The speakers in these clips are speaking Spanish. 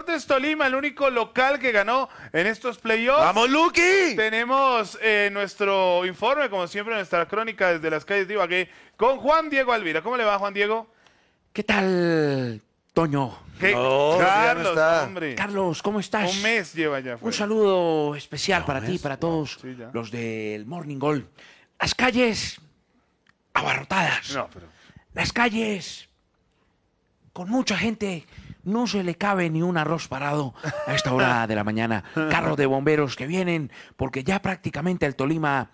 Deportes Tolima, el único local que ganó en estos playoffs. ¡Vamos, Luqui! Tenemos nuestro informe, como siempre, nuestra crónica desde las calles de Ibagué con Juan Diego Alvira. ¿Cómo le va, Juan Diego? ¿Qué tal, Toño? ¿Qué? No, ya no Carlos, está. hombre. Carlos, ¿cómo estás? Un mes lleva ya. Un saludo especial para ti y para todos Sí, ya. los del Morning Gold. Las calles abarrotadas. No, pero... Las calles con mucha gente. No se le cabe ni un arroz parado a esta hora de la mañana. Carros de bomberos que vienen porque ya prácticamente el Tolima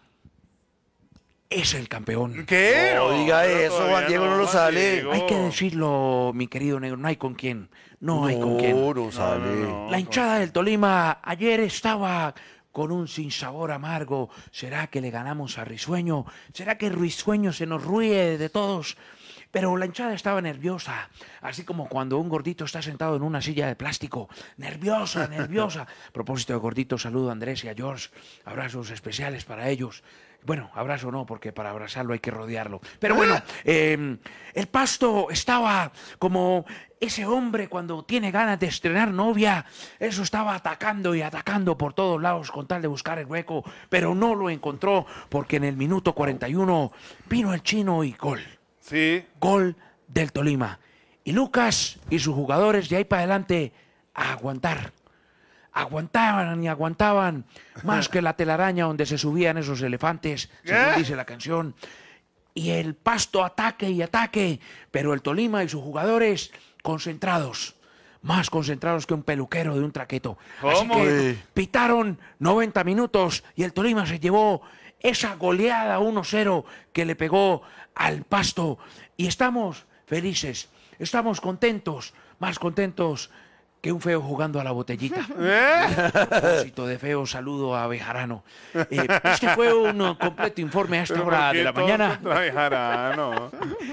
es el campeón. ¿Qué? No diga pero eso, todavía Juan Diego no lo Juan sale. Diego. Hay que decirlo, mi querido negro, no hay con quién. No hay con quién. No sale. no. La hinchada del Tolima ayer estaba con un sinsabor amargo. ¿Será que le ganamos a Risueño? ¿Será que Risueño se nos ríe de todos? Pero la hinchada estaba nerviosa, así como cuando un gordito está sentado en una silla de plástico. Nerviosa, nerviosa. A propósito de gordito, saludo a Andrés y a George. Abrazos especiales para ellos. Bueno, abrazo no, porque para abrazarlo hay que rodearlo. Pero bueno, el Pasto estaba como ese hombre cuando tiene ganas de estrenar novia. Eso estaba atacando y atacando por todos lados con tal de buscar el hueco, pero no lo encontró porque en el minuto 41 vino el chino y gol. Sí. Gol del Tolima. Y Lucas y sus jugadores de ahí para adelante a aguantar. Aguantaban y aguantaban más que la telaraña donde se subían esos elefantes, según dice la canción. Y el Pasto ataque y ataque, pero el Tolima y sus jugadores concentrados. Más concentrados que un peluquero de un traqueto. Así ¿Cómo? que pitaron 90 minutos y el Tolima se llevó esa goleada 1-0 que le pegó al Pasto. Y estamos felices, estamos contentos, más contentos que un feo jugando a la botellita. A propósito de feo, saludo a Bejarano. Este fue un completo informe a esta Pero hora ¿por qué de la todos mañana, contra Bejarano?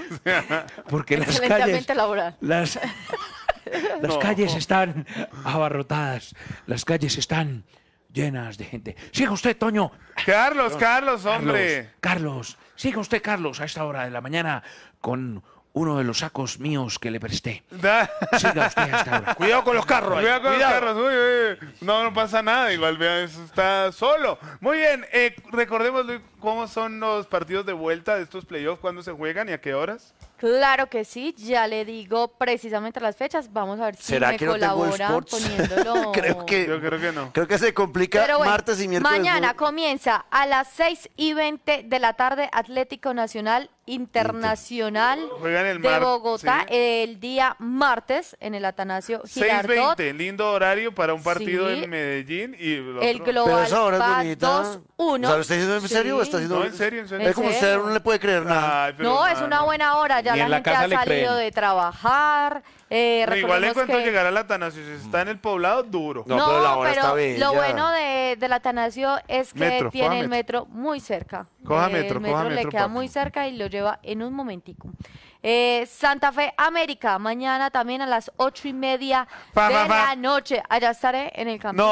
porque las Excelente calles, ambiente laboral. las No. calles están abarrotadas, las calles están llenas de gente. Siga usted, Toño. Carlos, hombre. Carlos, siga usted, Carlos, a esta hora de la mañana con uno de los sacos míos que le presté. Siga usted a esta hora. Cuidado con los carros. Cuidado con los carros. Uy, uy. No pasa nada. Igual vean, eso está solo. Muy bien. Recordemos Luis, cómo son los partidos de vuelta de estos playoffs, cuándo se juegan y a qué horas. Claro que sí, ya le digo precisamente las fechas. Vamos a ver si ¿Será me que no tengo colabora sports? poniéndolo. Creo que no. Creo que se complica Pero bueno, martes y miércoles. mañana ¿no? comienza a las 6:20 de la tarde Atlético Nacional Internacional Juegan el de Bogotá sí. el día martes en el Atanasio Girardot. 6:20, lindo horario para un partido Sí. en Medellín y el El otro- Pero global esa hora es va bonita. 2-1. O sea, ¿lo está diciendo en serio o está diciendo? No, en serio, en serio. Es como ¿En usted serio? no le puede creer nada. Ay, pero No, es nada. una buena hora, ya Ni la en la gente casa ha le salido creen. de trabajar. Pero igual en Recordemos cuanto que- llegar al Atanasio, si está en el poblado, duro. No, pero la hora está bella. lo bueno del Atanasio es que Metro, tiene coja el metro muy cerca. Coja El metro, metro coja le metro, queda papi. muy cerca y lo lleva en un momentico. Santa Fe América, mañana también a las 8:30 de la noche. Allá estaré en el camino.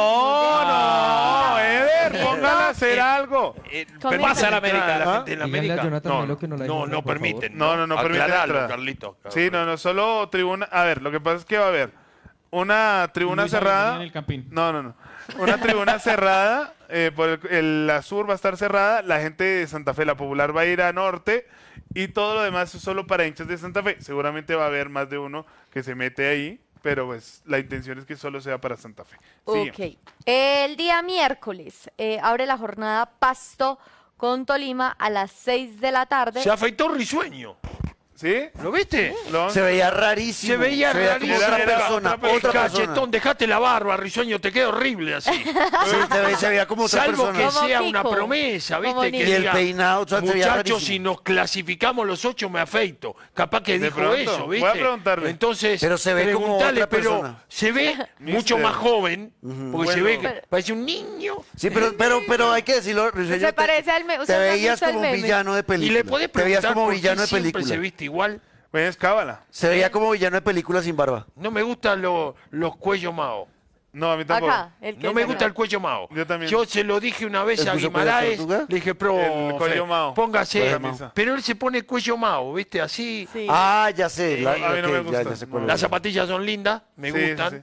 No, Eder, Comiendo. póngale a hacer algo. Comiendo. Pasa a la América, la Ajá. gente en la Díganle a América. Jonathan Melo que no la deje no, entrar, no por permiten. No permiten Aclaralo, entrada. Carlito. Sí, no, solo tribuna. A ver, lo que pasa es que va a haber una tribuna Luis cerrada. Avendaño en el Campín. No. Una tribuna cerrada. Por la sur va a estar cerrada. La gente de Santa Fe, la popular, va a ir a norte. Y todo lo demás es solo para hinchas de Santa Fe. Seguramente va a haber más de uno que se mete ahí. Pero pues la intención es que solo sea para Santa Fe. Sí. Ok. El día miércoles abre la jornada Pasto con Tolima a las 6 de la tarde. Se afeitó Risueño. ¿Sí? ¿Lo viste? Se veía rarísimo. Se veía como rarísimo. otra Era persona. otra Otra persona. Cachetón, dejate la barba, Risueño, te queda horrible así. Sí, se veía como otra Salvo persona. que Como sea Kiko. una promesa, Como ¿viste? Que Nico. Y el diga, peinado, o sea, se veía muchachos, rarísimo. si nos clasificamos los 8 me afeito. Capaz que De dijo pronto, eso, voy ¿viste? a preguntarle. Entonces, Pero se ve como preguntale, otra pero persona. se ve mucho Mister. más joven, porque se Bueno. ve que Pero- parece un niño. Sí, pero hay que decirlo, Risueño, Se parece al te usted no ha veías visto el como un meme. villano de película. Y le podés Te veías preguntar como por villano qué de siempre película. se viste igual. Pues es cábala. Se veía como villano de película sin barba. No me gustan los cuellos mao. No, a mí tampoco. Acá, el que No me es gusta acá. el cuello mao. Yo también. Yo se lo dije una vez ¿El a puso cuello Guimaraes, tortuga? le dije, El profe, cuello mao. póngase. Cuello mao. Pero él se pone cuello mao, ¿viste? Así. Sí. Ah, ya sé. a mí no me gusta. Ya sé cuál No. es. Las zapatillas son lindas, me Sí, gustan. sí, sí.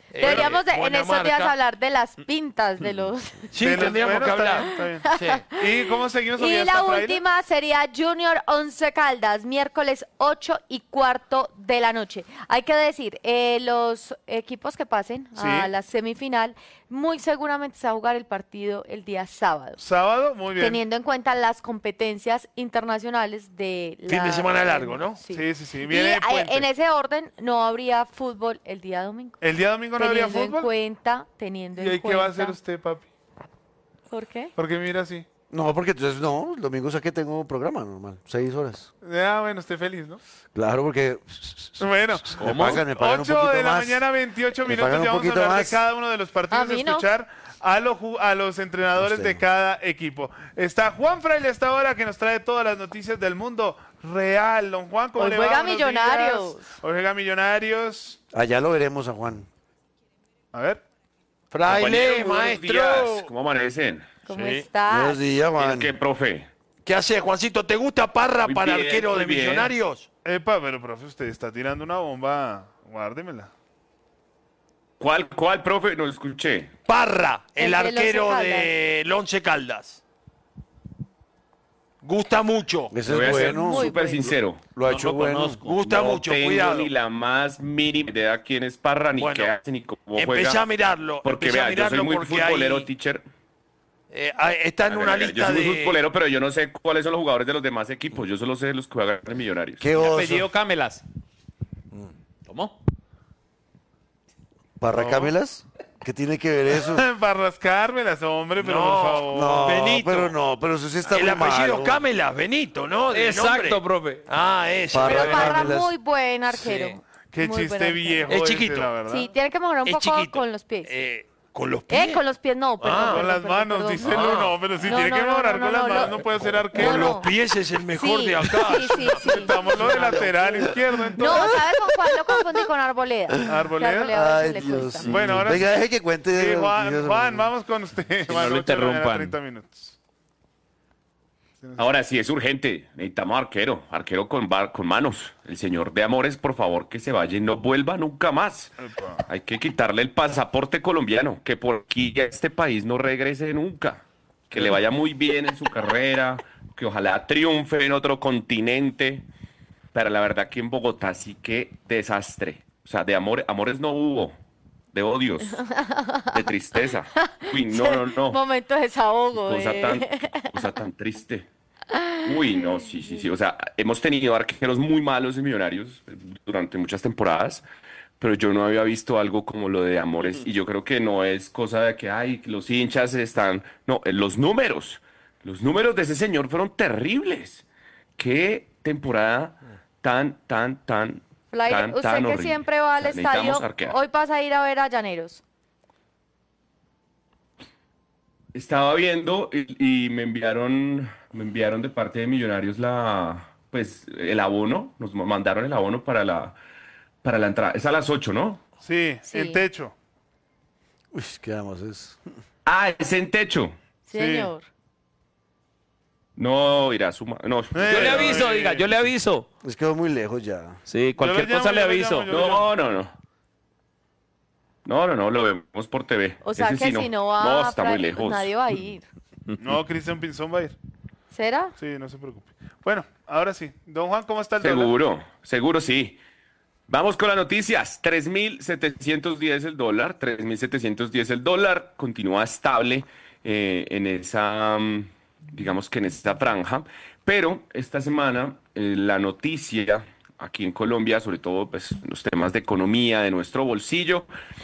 Deberíamos en buena estos días marca. hablar de las pintas de los... Sí, De los- tendríamos bueno, que está hablar. bien, está bien. Sí. ¿Y cómo seguimos? ¿Todavía Y está la Fraile? última sería Junior 11 Caldas, miércoles 8:15 de la noche. Hay que decir, los equipos que pasen a Sí. la semifinal, muy seguramente se va a jugar el partido el día sábado. Sábado, muy bien. Teniendo en cuenta las competencias internacionales de la... Fin de semana largo, ¿no? Sí. Sí, sí, sí. Y Viene puente. en ese orden no habría fútbol el día domingo. El día domingo no habría Teniendo en fútbol. cuenta, teniendo ¿Y en ahí cuenta... qué va a hacer usted, papi? ¿Por qué? Porque mira así. No, porque entonces no, el domingo sé que tengo un programa normal, 6 horas. Ah, bueno, esté feliz, ¿no? Claro, porque Bueno, me pagan un 8 poquito de la más. mañana, 28 Me minutos. pagan un Ya vamos a poquito hablar de más. cada uno de los partidos, A mí no. escuchar a los entrenadores Usted de no. cada equipo. Está Juan Fraile hasta ahora que nos trae todas las noticias del mundo real. Don Juan, ¿cómo Hoy le va? juega Buenos Millonarios. días. Hoy juega Millonarios. allá lo veremos a Juan. A ver. Fraile, Compañeros, muy buenos maestro. días. ¿Cómo amanecen? ¿Cómo Sí. estás? Buenos días, Juan. ¿Qué, profe? ¿Qué hace, Juancito? ¿Te gusta Parra Muy para bien, arquero muy de bien. Millonarios? Epa, pero profe, usted está tirando una bomba. Guárdemela. ¿Cuál, profe? No lo escuché. Parra, el El del Once arquero Caldas. del Once Caldas. Gusta mucho. Ese Le voy es a ser bueno. Muy súper bueno. sincero. Lo ha hecho bueno. Gusta no mucho, tengo cuidado. ni la más mínima idea quién es Parra, ni Bueno, qué hace, ni cómo Empecé juega. a mirarlo. Porque empecé a vea, yo soy mirarlo muy porque futbolero, hay, teacher. está en una Yo lista soy muy de... futbolero, pero yo no sé cuáles son los jugadores de los demás equipos. Yo solo sé los que juegan en Millonarios. Qué oso. Apellido Camelas. ¿Cómo? ¿Parra Camelas? ¿Qué tiene que ver eso? Para rascármelas, hombre, pero No, por favor. No, Benito. pero eso sí está El muy apellido malo. Camelas, Benito, ¿no? De Exacto, nombre. profe. Ah, ese. Parra Pero Parra Camelas. muy buen arquero. Qué Muy buen chiste arquero. viejo Es ese, chiquito. la verdad. Sí, tiene que mejorar un Es poco chiquito. con los pies. ¿Con los pies? Con los pies no, perdón, Ah, perdón, Con las perdón, manos, perdón. dice el Ah. uno, pero si No, tiene no, que no, mejorar no, con no, las manos, no. no puede ser arquero. Con No, los no. pies es el mejor Sí, de acá. Sí. Estámoslo de lateral izquierdo, No, entonces. ¿sabes con cuál lo confundí? Con Arboleda. ¿Arboleda? Que Arboleda a veces Ay, le Dios. cuesta. Sí. Bueno, ahora Venga, sí. deje que cuente. Sí, Juan, Dios, Juan, vamos con usted. Juan, no lo 8 de la mañana, interrumpan. 30 minutos. Ahora sí es urgente. Necesitamos arquero con manos. El señor de Amores, por favor, que se vaya y no vuelva nunca más. Hay que quitarle el pasaporte colombiano, que por aquí a este país no regrese nunca. Que le vaya muy bien en su carrera, que ojalá triunfe en otro continente. Pero la verdad que en Bogotá sí que desastre. O sea, de amores no hubo. De odios, de tristeza. Uy, no. Momento de desahogo. Qué cosa tan triste. Uy, no, sí. O sea, hemos tenido arqueros muy malos en Millonarios durante muchas temporadas, pero yo no había visto algo como lo de Amores. Y yo creo que no es cosa de que, ay, que los hinchas están... No, los números de ese señor fueron terribles. Qué temporada tan Flair, usted tan que horrible. siempre va al O sea, necesitamos estadio, arquear. hoy vas a ir a ver a Llaneros. Estaba viendo y me enviaron de parte de Millonarios el abono, nos mandaron el abono para la entrada. Es a las 8, ¿no? Sí, Sí. en techo. Uy, ¿qué damos? Es... Ah, es en techo. Sí. Señor. No, irá a sumar. No, Yo le aviso, diga, yo le aviso. Es que va muy lejos ya. Sí, cualquier Yo lo cosa llamo, le yo lo aviso. llamo, No, lo vemos por TV. O sea Ese que sí si no va No, está muy Flair, lejos. nadie va a ir. No, Cristian Pinzón va a ir. ¿Será? Sí, no se preocupe. Bueno, ahora sí. Don Juan, ¿cómo está el dólar? Seguro sí. Vamos con las noticias. 3.710 el dólar, 3.710 el dólar. Continúa estable en esa, digamos que en esta franja. Pero esta semana la noticia aquí en Colombia, sobre todo pues, los temas de economía, de nuestro bolsillo,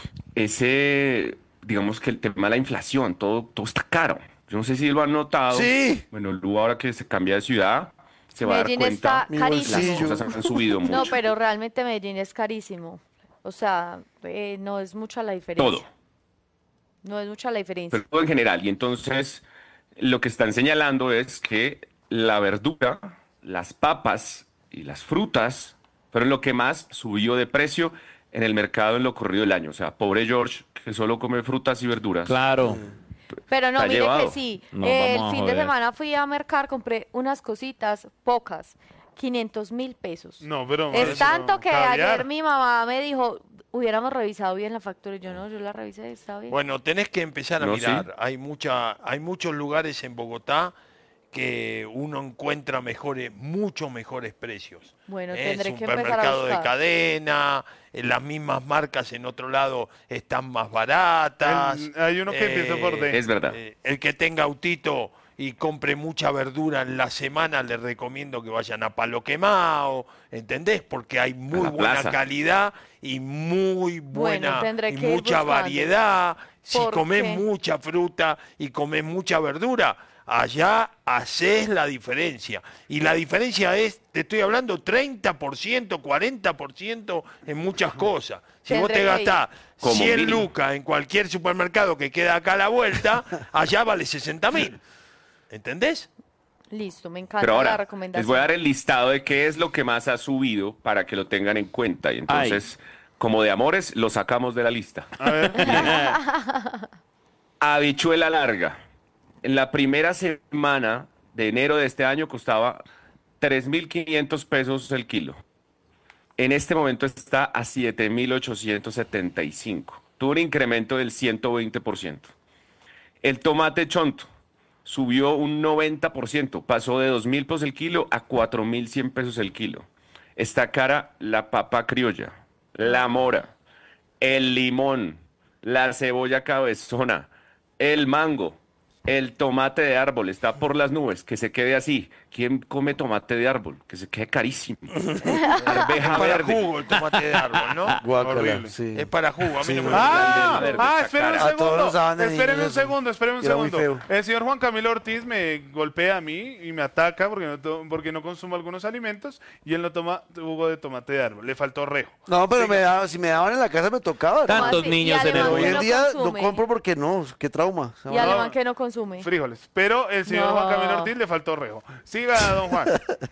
digamos que el tema de la inflación, todo está caro. Yo no sé si lo han notado. Sí. Bueno, Lu, ahora que se cambia de ciudad, se va a dar Medellín cuenta. está Mi carísimo. Las bolsillo. cosas han subido mucho. No, pero realmente Medellín es carísimo. O sea, no es mucha la diferencia. Todo. No es mucha la diferencia. Pero todo en general. Y entonces lo que están señalando es que la verdura, las papas y las frutas fueron lo que más subió de precio en el mercado en lo corrido del año. O sea, pobre George, que solo come frutas y verduras. Claro. Pero no, Está mire llevado. que sí. No, El vamos a fin de joder. semana fui a mercar, compré unas cositas, pocas, 500.000 pesos. No, pero... Es tanto que caviar. ayer mi mamá me dijo, hubiéramos revisado bien la factura. Yo no, yo la revisé, está bien. Bueno, tenés que empezar a No, mirar. sí. Hay muchos lugares en Bogotá que uno encuentra mucho mejores precios. Bueno, tendré que empezar a Supermercado de buscar. cadena, las mismas marcas en otro lado están más baratas. Hay uno que empieza por D. Es verdad. El que tenga autito y compre mucha verdura en la semana, le recomiendo que vayan a Palo Quemado, ¿entendés? Porque hay muy la buena plaza. calidad y muy buena tendré y que ir mucha buscando. variedad. Si ¿Por comés qué? mucha fruta y comés mucha verdura, allá haces la diferencia. Y la diferencia es, te estoy hablando, 30%, 40% en muchas cosas. Si vos Tendré te que ir. gastás Como 100 mínimo. lucas en cualquier supermercado que queda acá a la vuelta, allá vale 60.000. ¿Entendés? Listo, me encanta Pero la ahora, les recomendación. voy a dar el listado de qué es lo que más ha subido para que lo tengan en cuenta. Y entonces, como de amores, lo sacamos de la lista. A ver. Habichuela larga. En la primera semana de enero de este año costaba 3.500 pesos el kilo. En este momento está a 7.875. Tuvo un incremento del 120%. El tomate chonto subió un 90%. Pasó de 2.000 pesos el kilo a 4.100 pesos el kilo. Está cara la papa criolla, la mora, el limón, la cebolla cabezona, el mango, el tomate de árbol. Está por las nubes. Que se quede así. ¿Quién come tomate de árbol? Que se quede carísimo. Arveja Es para verde. jugo el tomate de árbol, ¿no? Guácala, Horrible. sí. Es para jugo, a mí Sí. no me Ah, gusta. Esperen un A todos nos daban segundo. de Esperen un niños eso. segundo, esperen un Era muy segundo. feo. El señor Juan Camilo Ortiz me golpea a mí y me ataca porque no consumo algunos alimentos y él no toma jugo de tomate de árbol. Le faltó rejo. No, pero si me daban en la casa me tocaba. ¿Cómo hermano. Tantos así? niños ¿Y en el alemán Hoy que en no día consume? no compro porque no, qué trauma. ¿Y alemán que no consume? Frijoles. Pero el señor No. Juan Camilo Ortiz le faltó rejo. Siga, don Juan.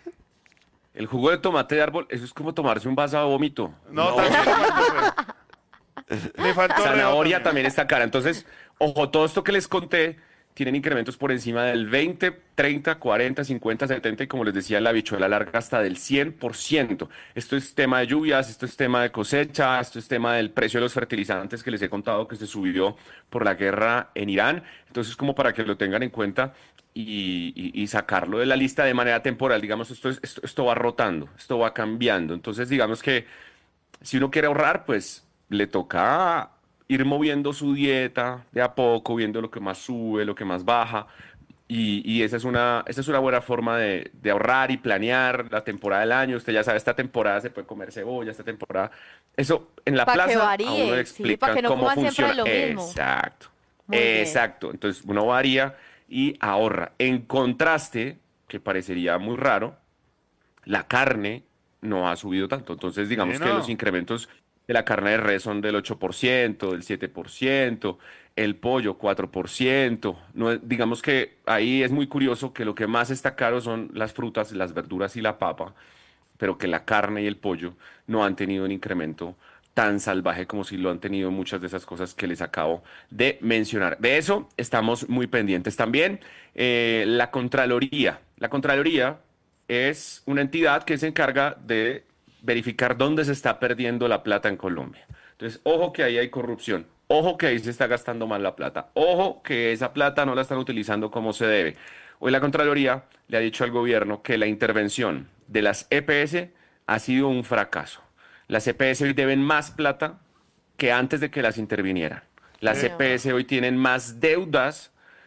El jugo de tomate de árbol, eso es como tomarse un vaso de vómito. No, también le faltó rejo. Le faltó rejo Zanahoria también está cara. Entonces, ojo, todo esto que les conté tienen incrementos por encima del 20, 30, 40, 50, 70 y como les decía, la habichuela larga hasta del 100%. Esto es tema de lluvias, esto es tema de cosecha, esto es tema del precio de los fertilizantes que les he contado que se subió por la guerra en Irán. Entonces, como para que lo tengan en cuenta y sacarlo de la lista de manera temporal. Digamos, esto va rotando, esto va cambiando. Entonces, digamos que si uno quiere ahorrar, pues le toca ir moviendo su dieta de a poco, viendo lo que más sube, lo que más baja. Y esa es una buena forma de ahorrar y planear la temporada del año. Usted ya sabe, esta temporada se puede comer cebolla, esta temporada. Eso en la Pa' que plaza varíe, a uno le sí, explican pa' que no cómo coma siempre funciona. lo mismo. Exacto. Muy bien. Exacto. Entonces uno varía y ahorra. En contraste, que parecería muy raro, la carne no ha subido tanto. Entonces, digamos Sí, que no. los incrementos de la carne de res son del 8%, del 7%, el pollo 4%. No, digamos que ahí es muy curioso que lo que más está caro son las frutas, las verduras y la papa, pero que la carne y el pollo no han tenido un incremento tan salvaje como si lo han tenido muchas de esas cosas que les acabo de mencionar. De eso estamos muy pendientes también. La Contraloría. La Contraloría es una entidad que se encarga de verificar dónde se está perdiendo la plata en Colombia. Entonces, ojo que ahí hay corrupción, ojo que ahí se está gastando mal la plata, ojo que esa plata no la están utilizando como se debe. Hoy la Contraloría le ha dicho al gobierno que la intervención de las EPS ha sido un fracaso. Las EPS hoy deben más plata que antes de que las intervinieran. Las EPS hoy tienen más deudas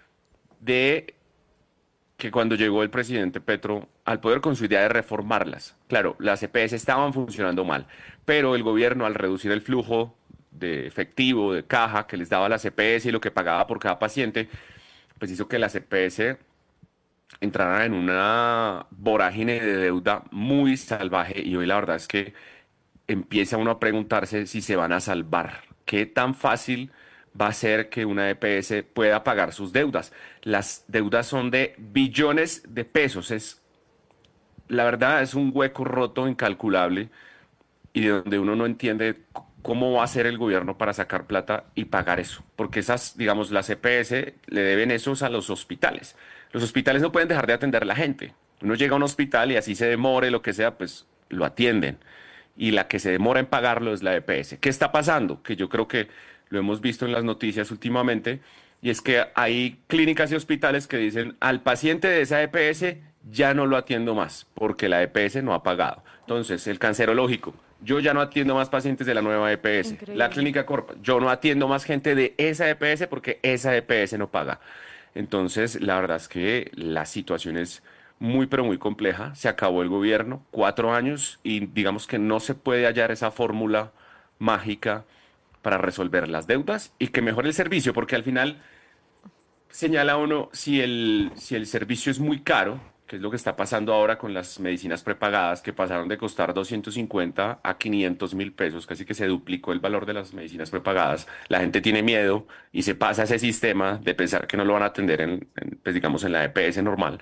de que cuando llegó el presidente Petro al poder con su idea de reformarlas. Claro, las EPS estaban funcionando mal, pero el gobierno al reducir el flujo de efectivo, de caja que les daba las EPS y lo que pagaba por cada paciente, pues hizo que las EPS entraran en una vorágine de deuda muy salvaje y hoy la verdad es que empieza uno a preguntarse si se van a salvar. ¿Qué tan fácil va a ser que una EPS pueda pagar sus deudas? Las deudas son de billones de pesos. La verdad es un hueco roto incalculable y de donde uno no entiende cómo va a hacer el gobierno para sacar plata y pagar eso. Porque esas, digamos, las EPS le deben esos a los hospitales. Los hospitales no pueden dejar de atender a la gente. Uno llega a un hospital y así se demore, lo que sea, pues lo atienden. y la que se demora en pagarlo es la EPS. ¿Qué está pasando? Que yo creo que lo hemos visto en las noticias últimamente, y es que hay clínicas y hospitales que dicen al paciente de esa EPS ya no lo atiendo más porque la EPS no ha pagado. Entonces, el cancerológico, yo ya no atiendo más pacientes de la nueva EPS. Increíble. La clínica Corpa, yo no atiendo más gente de esa EPS porque esa EPS no paga. Entonces, la verdad es que la situación es muy, pero muy compleja. Se acabó el gobierno, 4 años, y digamos que no se puede hallar esa fórmula mágica para resolver las deudas y que mejore el servicio, porque al final señala uno, si el servicio es muy caro, que es lo que está pasando ahora con las medicinas prepagadas, que pasaron de costar 250 a 500.000 pesos, casi que se duplicó el valor de las medicinas prepagadas. La gente tiene miedo y se pasa a ese sistema de pensar que no lo van a atender pues digamos, en la EPS normal.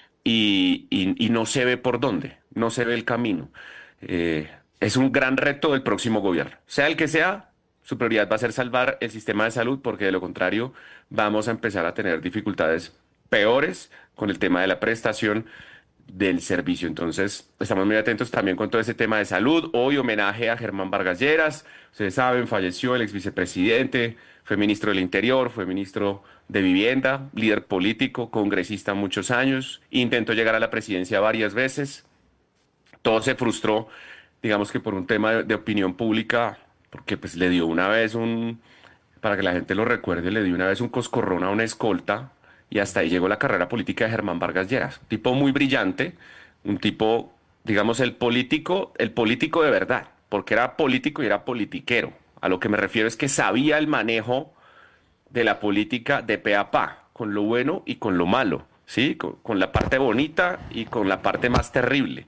Y no se ve por dónde, no se ve el camino. Es un gran reto del próximo gobierno, sea el que sea. Su prioridad va a ser salvar el sistema de salud, porque de lo contrario vamos a empezar a tener dificultades peores con el tema de la prestación del servicio. Entonces, estamos muy atentos también con todo ese tema de salud. Hoy homenaje a Germán Vargas Lleras. Ustedes saben, falleció el ex vicepresidente, fue ministro del Interior, fue ministro de Vivienda, líder político, congresista muchos años, intentó llegar a la presidencia varias veces. Todo se frustró, digamos que por un tema de opinión pública, porque pues le dio una vez para que la gente lo recuerde, le dio una vez un coscorrón a una escolta, y hasta ahí llegó la carrera política de Germán Vargas Lleras. Un tipo muy brillante, un tipo, digamos, el político de verdad, porque era político y era politiquero. A lo que me refiero es que sabía el manejo de la política de pe a pa, con lo bueno y con lo malo, ¿sí? Con la parte bonita y con la parte más terrible.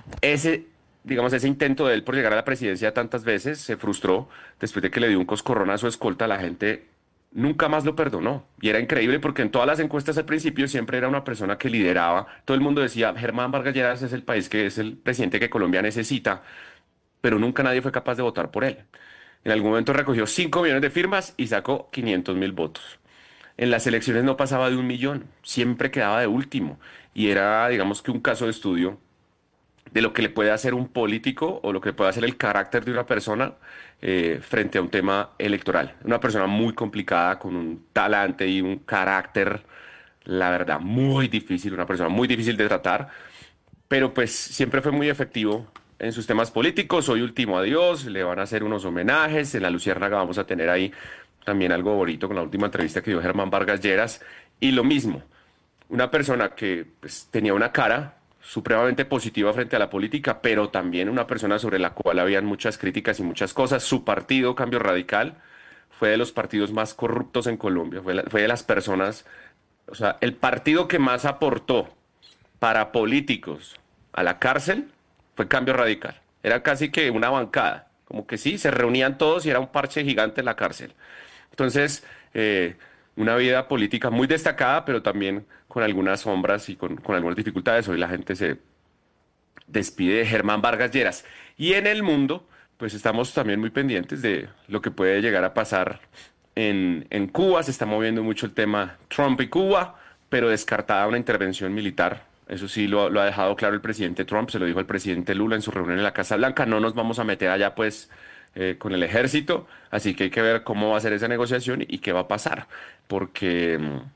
Digamos, ese intento de él por llegar a la presidencia tantas veces se frustró después de que le dio un coscorrón a su escolta. La gente nunca más lo perdonó. Y era increíble porque en todas las encuestas al principio siempre era una persona que lideraba. Todo el mundo decía, Germán Vargas Lleras es el país que es el presidente que Colombia necesita, pero nunca nadie fue capaz de votar por él. En algún momento recogió 5 millones de firmas y sacó 500.000 votos. En las elecciones no pasaba de 1 millón, siempre quedaba de último. Y era, digamos, que un caso de estudio de lo que le puede hacer un político o lo que puede hacer el carácter de una persona frente a un tema electoral. Una persona muy complicada, con un talante y un carácter, la verdad, muy difícil, una persona muy difícil de tratar, pero pues siempre fue muy efectivo en sus temas políticos. Hoy último adiós, le van a hacer unos homenajes, en la Luciérnaga vamos a tener ahí también algo bonito con la última entrevista que dio Germán Vargas Lleras, y lo mismo, una persona que pues, tenía una cara supremamente positiva frente a la política, pero también una persona sobre la cual habían muchas críticas y muchas cosas. Su partido, Cambio Radical, fue de los partidos más corruptos en Colombia, fue de las personas, o sea, el partido que más aportó para políticos a la cárcel fue Cambio Radical. Era casi que una bancada, como que sí, se reunían todos y era un parche gigante en la cárcel. Entonces, una vida política muy destacada, pero también con algunas sombras y con algunas dificultades. Hoy la gente se despide de Germán Vargas Lleras. Y en el mundo, pues estamos también muy pendientes de lo que puede llegar a pasar en Cuba. Se está moviendo mucho el tema Trump y Cuba, pero descartada una intervención militar. Eso sí lo ha dejado claro el presidente Trump, se lo dijo el presidente Lula en su reunión en la Casa Blanca. No nos vamos a meter allá, pues, con el ejército, así que hay que ver cómo va a ser esa negociación y qué va a pasar, porque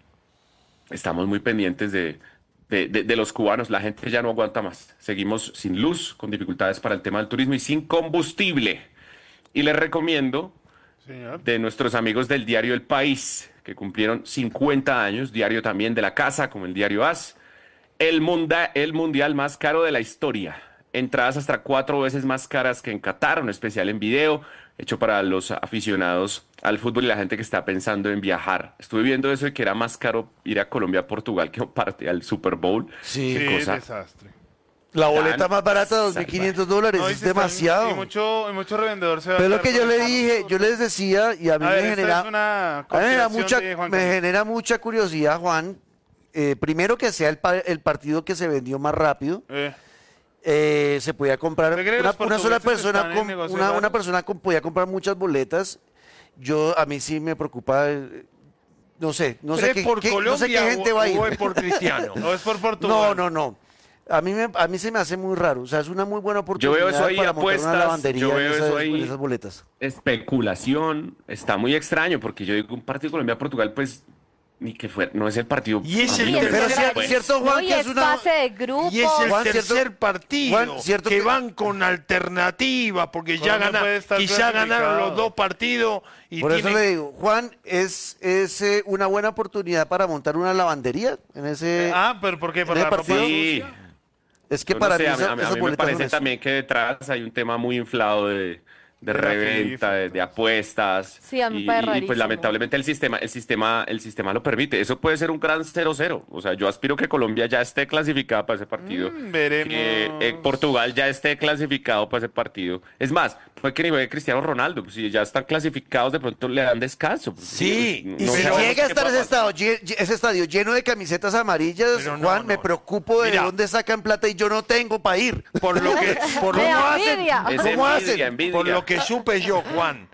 estamos muy pendientes de los cubanos. La gente ya no aguanta más. Seguimos sin luz, con dificultades para el tema del turismo y sin combustible. Y les recomiendo Señor. de nuestros amigos del diario El País, que cumplieron 50 años, diario también de la casa, como el diario AS, el mundial más caro de la historia. Entradas hasta 4 veces más caras que en Qatar, un especial en video, hecho para los aficionados al fútbol y la gente que está pensando en viajar. Estuve viendo eso de que era más caro ir a Colombia a Portugal que parte al Super Bowl. Sí. Sí, cosa desastre. La boleta Tan más barata, $2.500, No, y es se están- demasiado. Y mucho revendedor se va a Pero es lo quedar que yo con le eso. dije, yo les decía, y a mí A ver, me esta genera, es una a mí me genera conspiración de Juan me Camilo. genera mucha curiosidad, Juan. Primero que sea el partido que se vendió más rápido. Se podía comprar ¿Usted cree que los una sola portugueses persona están en negocios una raros? persona podía comprar muchas boletas. A mí sí me preocupa, no sé ¿Pero es por no sé qué Colombia gente va a ir. o es por Cristiano? ¿O es por Portugal? No. A mí se me hace muy raro. O sea, es una muy buena oportunidad Yo veo eso ahí, para montar apuestas, una lavandería yo en veo eso ahí. en esas boletas. Especulación, está muy extraño, porque yo digo un partido Colombia-Portugal, pues, ni que fuera, no es el partido. Y es el a mí no me Pero tercer- pues. cierto, Juan, No, y que es es una... fase de grupos. Y es el Juan, tercer cierto- partido Juan, cierto que que- van con alternativa, porque ya Colombia ganaron, puede estar quizá ganaron clasificado. los 2 partidos y Por eso tienen- le digo, Juan, es una buena oportunidad para montar una lavandería en ese... ¿Pero por qué? ¿Por en la el ropa partido. Sí, sucia? Es que yo no para sé, mí, a mí esas me boletas parece son eso. también que detrás hay un tema muy inflado de la reventa, FIFA. de apuestas. Sí, a mí me y, parece y, pues rarísimo. lamentablemente el sistema lo permite. Eso puede ser un gran 0-0. O sea, yo aspiro que Colombia ya esté clasificada para ese partido. Veremos. Que Portugal ya esté clasificado para ese partido. Es más, fue que ni juegue Cristiano Ronaldo. Pues, si ya están clasificados, de pronto le dan descanso. Pues, Sí, pues, Y no si sabemos llega a qué estar va ese pasar. ese estadio lleno de camisetas amarillas, Pero no, Juan, me no. preocupo de Mira. dónde sacan plata y yo no tengo para ir. por lo que por Me lo- da hacen? envidia. Es ¿Cómo envidia, hacen? envidia. por lo que supe yo, Juan,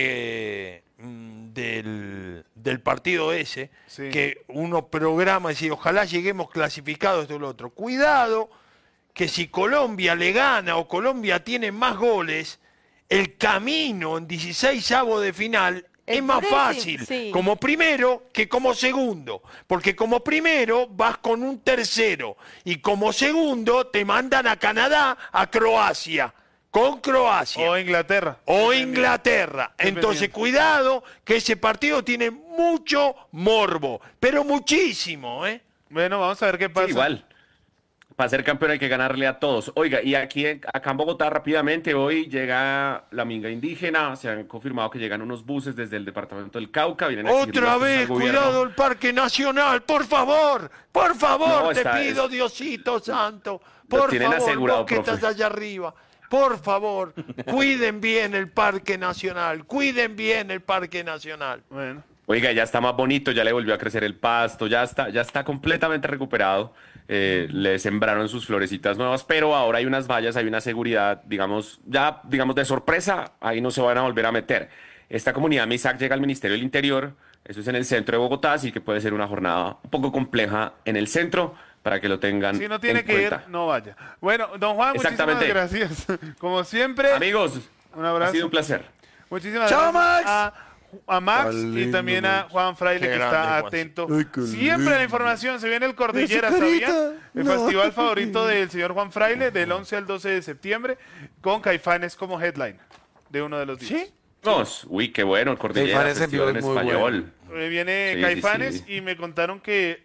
del partido ese, Sí. que uno programa y dice, ojalá lleguemos clasificados esto y lo otro. Cuidado, que si Colombia le gana o Colombia tiene más goles, el camino en 16avos de final es más durísimo, fácil sí. como primero que como segundo, porque como primero vas con un tercero y como segundo te mandan a Canadá, a Croacia, con Croacia O Inglaterra. o Inglaterra. Entonces, cuidado, que ese partido tiene mucho morbo, pero muchísimo, ¿eh? Bueno, vamos a ver qué pasa. Sí, igual. Para ser campeón hay que ganarle a todos. Oiga, y acá en Bogotá rápidamente hoy llega la minga indígena. Se han confirmado que llegan unos buses desde el departamento del Cauca. Vienen a exigir Otra las cosas vez, al gobierno. cuidado el Parque Nacional, por favor, No, te está- pido, es- Diosito Santo, Lo por tienen favor, asegurado, vos que profe. estás allá arriba, por favor, cuiden bien el Parque Nacional, cuiden bien el Parque Nacional. Bueno. Oiga, ya está más bonito, ya le volvió a crecer el pasto, ya está completamente recuperado. Le sembraron sus florecitas nuevas, pero ahora hay unas vallas, hay una seguridad, digamos de sorpresa, ahí no se van a volver a meter. Esta comunidad MISAC llega al Ministerio del Interior, eso es en el centro de Bogotá, así que puede ser una jornada un poco compleja en el centro, para que lo tengan Si no tiene en que cuenta. ir, no vaya. Bueno, don Juan, muchísimas Exactamente. gracias. Como siempre, Amigos, un abrazo. ha sido un placer. Muchísimas ¡Chao, gracias Max! a Max Tan y lindo, también a Max. Juan Fraile, Qué que grande, está Juan. atento Ay, qué siempre a la información. Se viene el Cordillera, Esa ¿sabía? carita. El No. festival favorito del señor Juan Fraile, del 11 al 12 de septiembre, con Caifanes como headline de uno de los días. ¿Sí? Uy, qué bueno, el Cordillera, Caifanes en festival en vivo es muy español. Viene Sí, Caifanes sí, sí. y me contaron que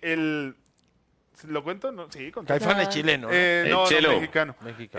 ¿lo cuento? No, sí, conté. Caifán es chileno, ¿no? No, Chelo. mexicano.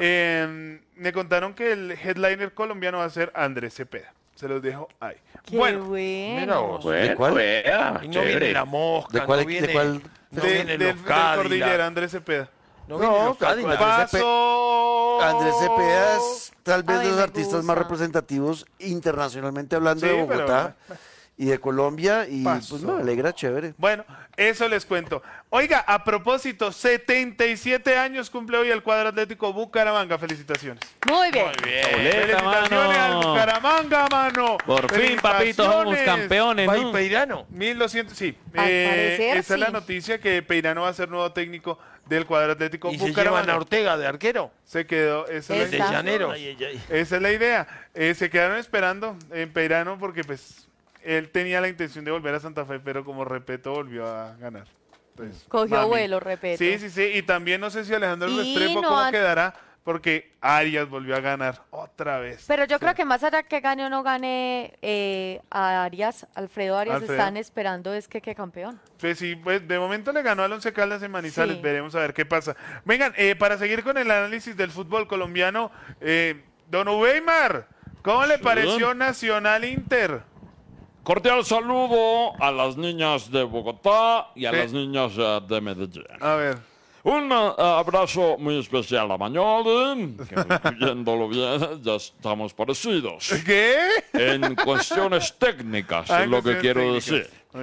Me contaron que el headliner colombiano va a ser Andrés Cepeda. Se los dejo ahí. Qué Bueno, Mira vos. Bueno, cuál? vea, Y no chévere. viene la mosca, ¿De cuál- no viene, de cuál? no de- vienen del los Cadillac, Cordillera, Andrés Cepeda. no vienen los Cadillac. Paso. Andrés Cepeda es tal vez Ay, de los me artistas más gusta. representativos internacionalmente hablando Sí, de pero Bogotá y de Colombia y Pasó. pues me alegra, chévere. Bueno, eso les cuento. Oiga, a propósito, 77 años cumple hoy el cuadro atlético Bucaramanga. Felicitaciones. Muy bien. Muy bien. Boleta, Felicitaciones al mano. Bucaramanga, mano. Por fin, papito, somos Felicitaciones. campeones, ¿Va a ¿no? ir Peirano? 1200, sí. Al parecer, esa es la sí. noticia, que Peirano va a ser nuevo técnico del cuadro atlético ¿Y se llevan Bucaramanga. a Ortega de arquero? Se quedó, esa es De la Esa. Llaneros. Esa es la idea. Se quedaron esperando en Peirano porque pues él tenía la intención de volver a Santa Fe, pero como Repeto volvió a ganar. Entonces, Cogió mami. vuelo, Repeto. Sí, sí, sí. Y también no sé si Alejandro Y Restrepo no cómo han- quedará, porque Arias volvió a ganar otra vez. Pero yo creo que más allá que gane o no gane a Arias, Alfredo Arias, Alfredo. están esperando es que campeón. Pues sí, pues de momento le ganó al Once Caldas en Manizales. Sí. Veremos a ver qué pasa. Vengan, para seguir con el análisis del fútbol colombiano, don Uweimar, ¿cómo le pareció Nacional Inter? Cordial saludo a las niñas de Bogotá y a Sí. las niñas de Medellín. A ver. Un abrazo muy especial a Mañoli, que viéndolo bien, ya estamos parecidos. ¿Qué? En cuestiones técnicas, Ah, es lo que cuestiones quiero técnicas. decir. Muy bien.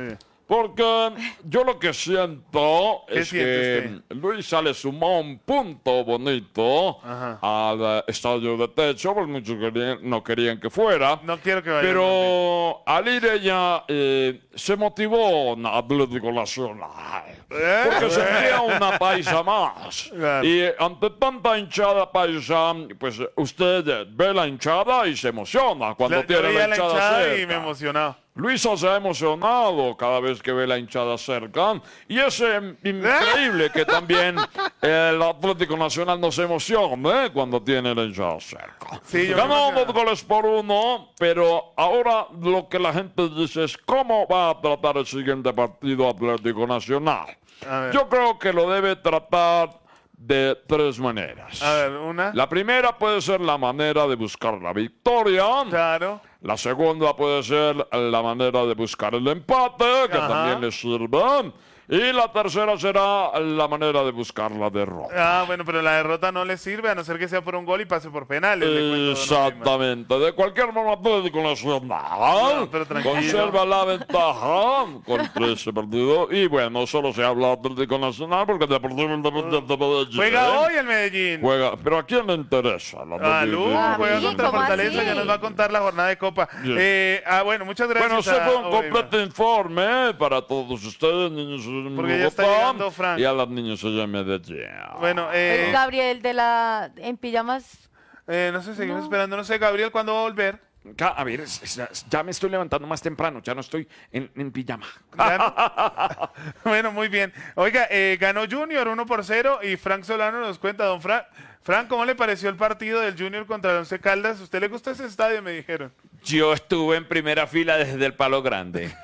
Porque yo lo que siento ¿Qué es siente que Luisa le sumó un punto bonito Ajá. al estadio de techo, porque muchos no querían que fuera. No quiero que vaya. Pero al ir ella se motivó en Atlético Nacional. Porque sentía una paisa más. Claro. Y ante tanta hinchada paisa, pues usted ve la hinchada y se emociona cuando Yo tiene veía la hinchada cerca. y me emocionaba. Luisa se ha emocionado cada vez que ve la hinchada cerca. Y es increíble que también el Atlético Nacional no se emocione cuando tiene la hinchada cerca. Sí, yo me Ganó emocionaba. 2-1, pero ahora lo que la gente dice es cómo va a tratar el siguiente partido Atlético Nacional. A ver. Yo creo que lo debe tratar de 3 maneras. A ver, una. La primera puede ser la manera de buscar la victoria. Claro. La segunda puede ser la manera de buscar el empate, que Ajá. también le sirve. Y la tercera será la manera de buscar la derrota. Ah, bueno, pero la derrota no le sirve a no ser que sea por un gol y pase por penales. le cuento, don Neymar. Exactamente. De cualquier modo, Atlético Nacional No, pero tranquilo. conserva la ventaja contra ese partido. Y bueno, solo se habla de Atlético Nacional porque Deportivo Independiente Medellín Juega hoy el Medellín. juega. Pero ¿a quién le interesa? La Ah, Medellín. Lu, Ah, juega Miguel, contra ¿cómo Fortaleza, así? ya nos va a contar la jornada de Copa. Bien. Bueno, muchas gracias. Bueno, ese fue un a completo informe para todos ustedes, niños en Porque ya está Bogotá, llegando Frank. y a las niñas allá en Medellín. Bueno, El Gabriel en pijamas. no sé, seguimos esperando. No sé, Gabriel, ¿cuándo va a volver? A ver, ya me estoy levantando más temprano, ya no estoy en pijama. ¿Ganó? Bueno, muy bien. Oiga, ganó Junior 1-0 y Frank Solano nos cuenta, don Frank. Frank, ¿cómo le pareció el partido del Junior contra el Once Caldas? ¿Usted le gusta ese estadio? Me dijeron. Yo estuve en primera fila desde el Palo Grande.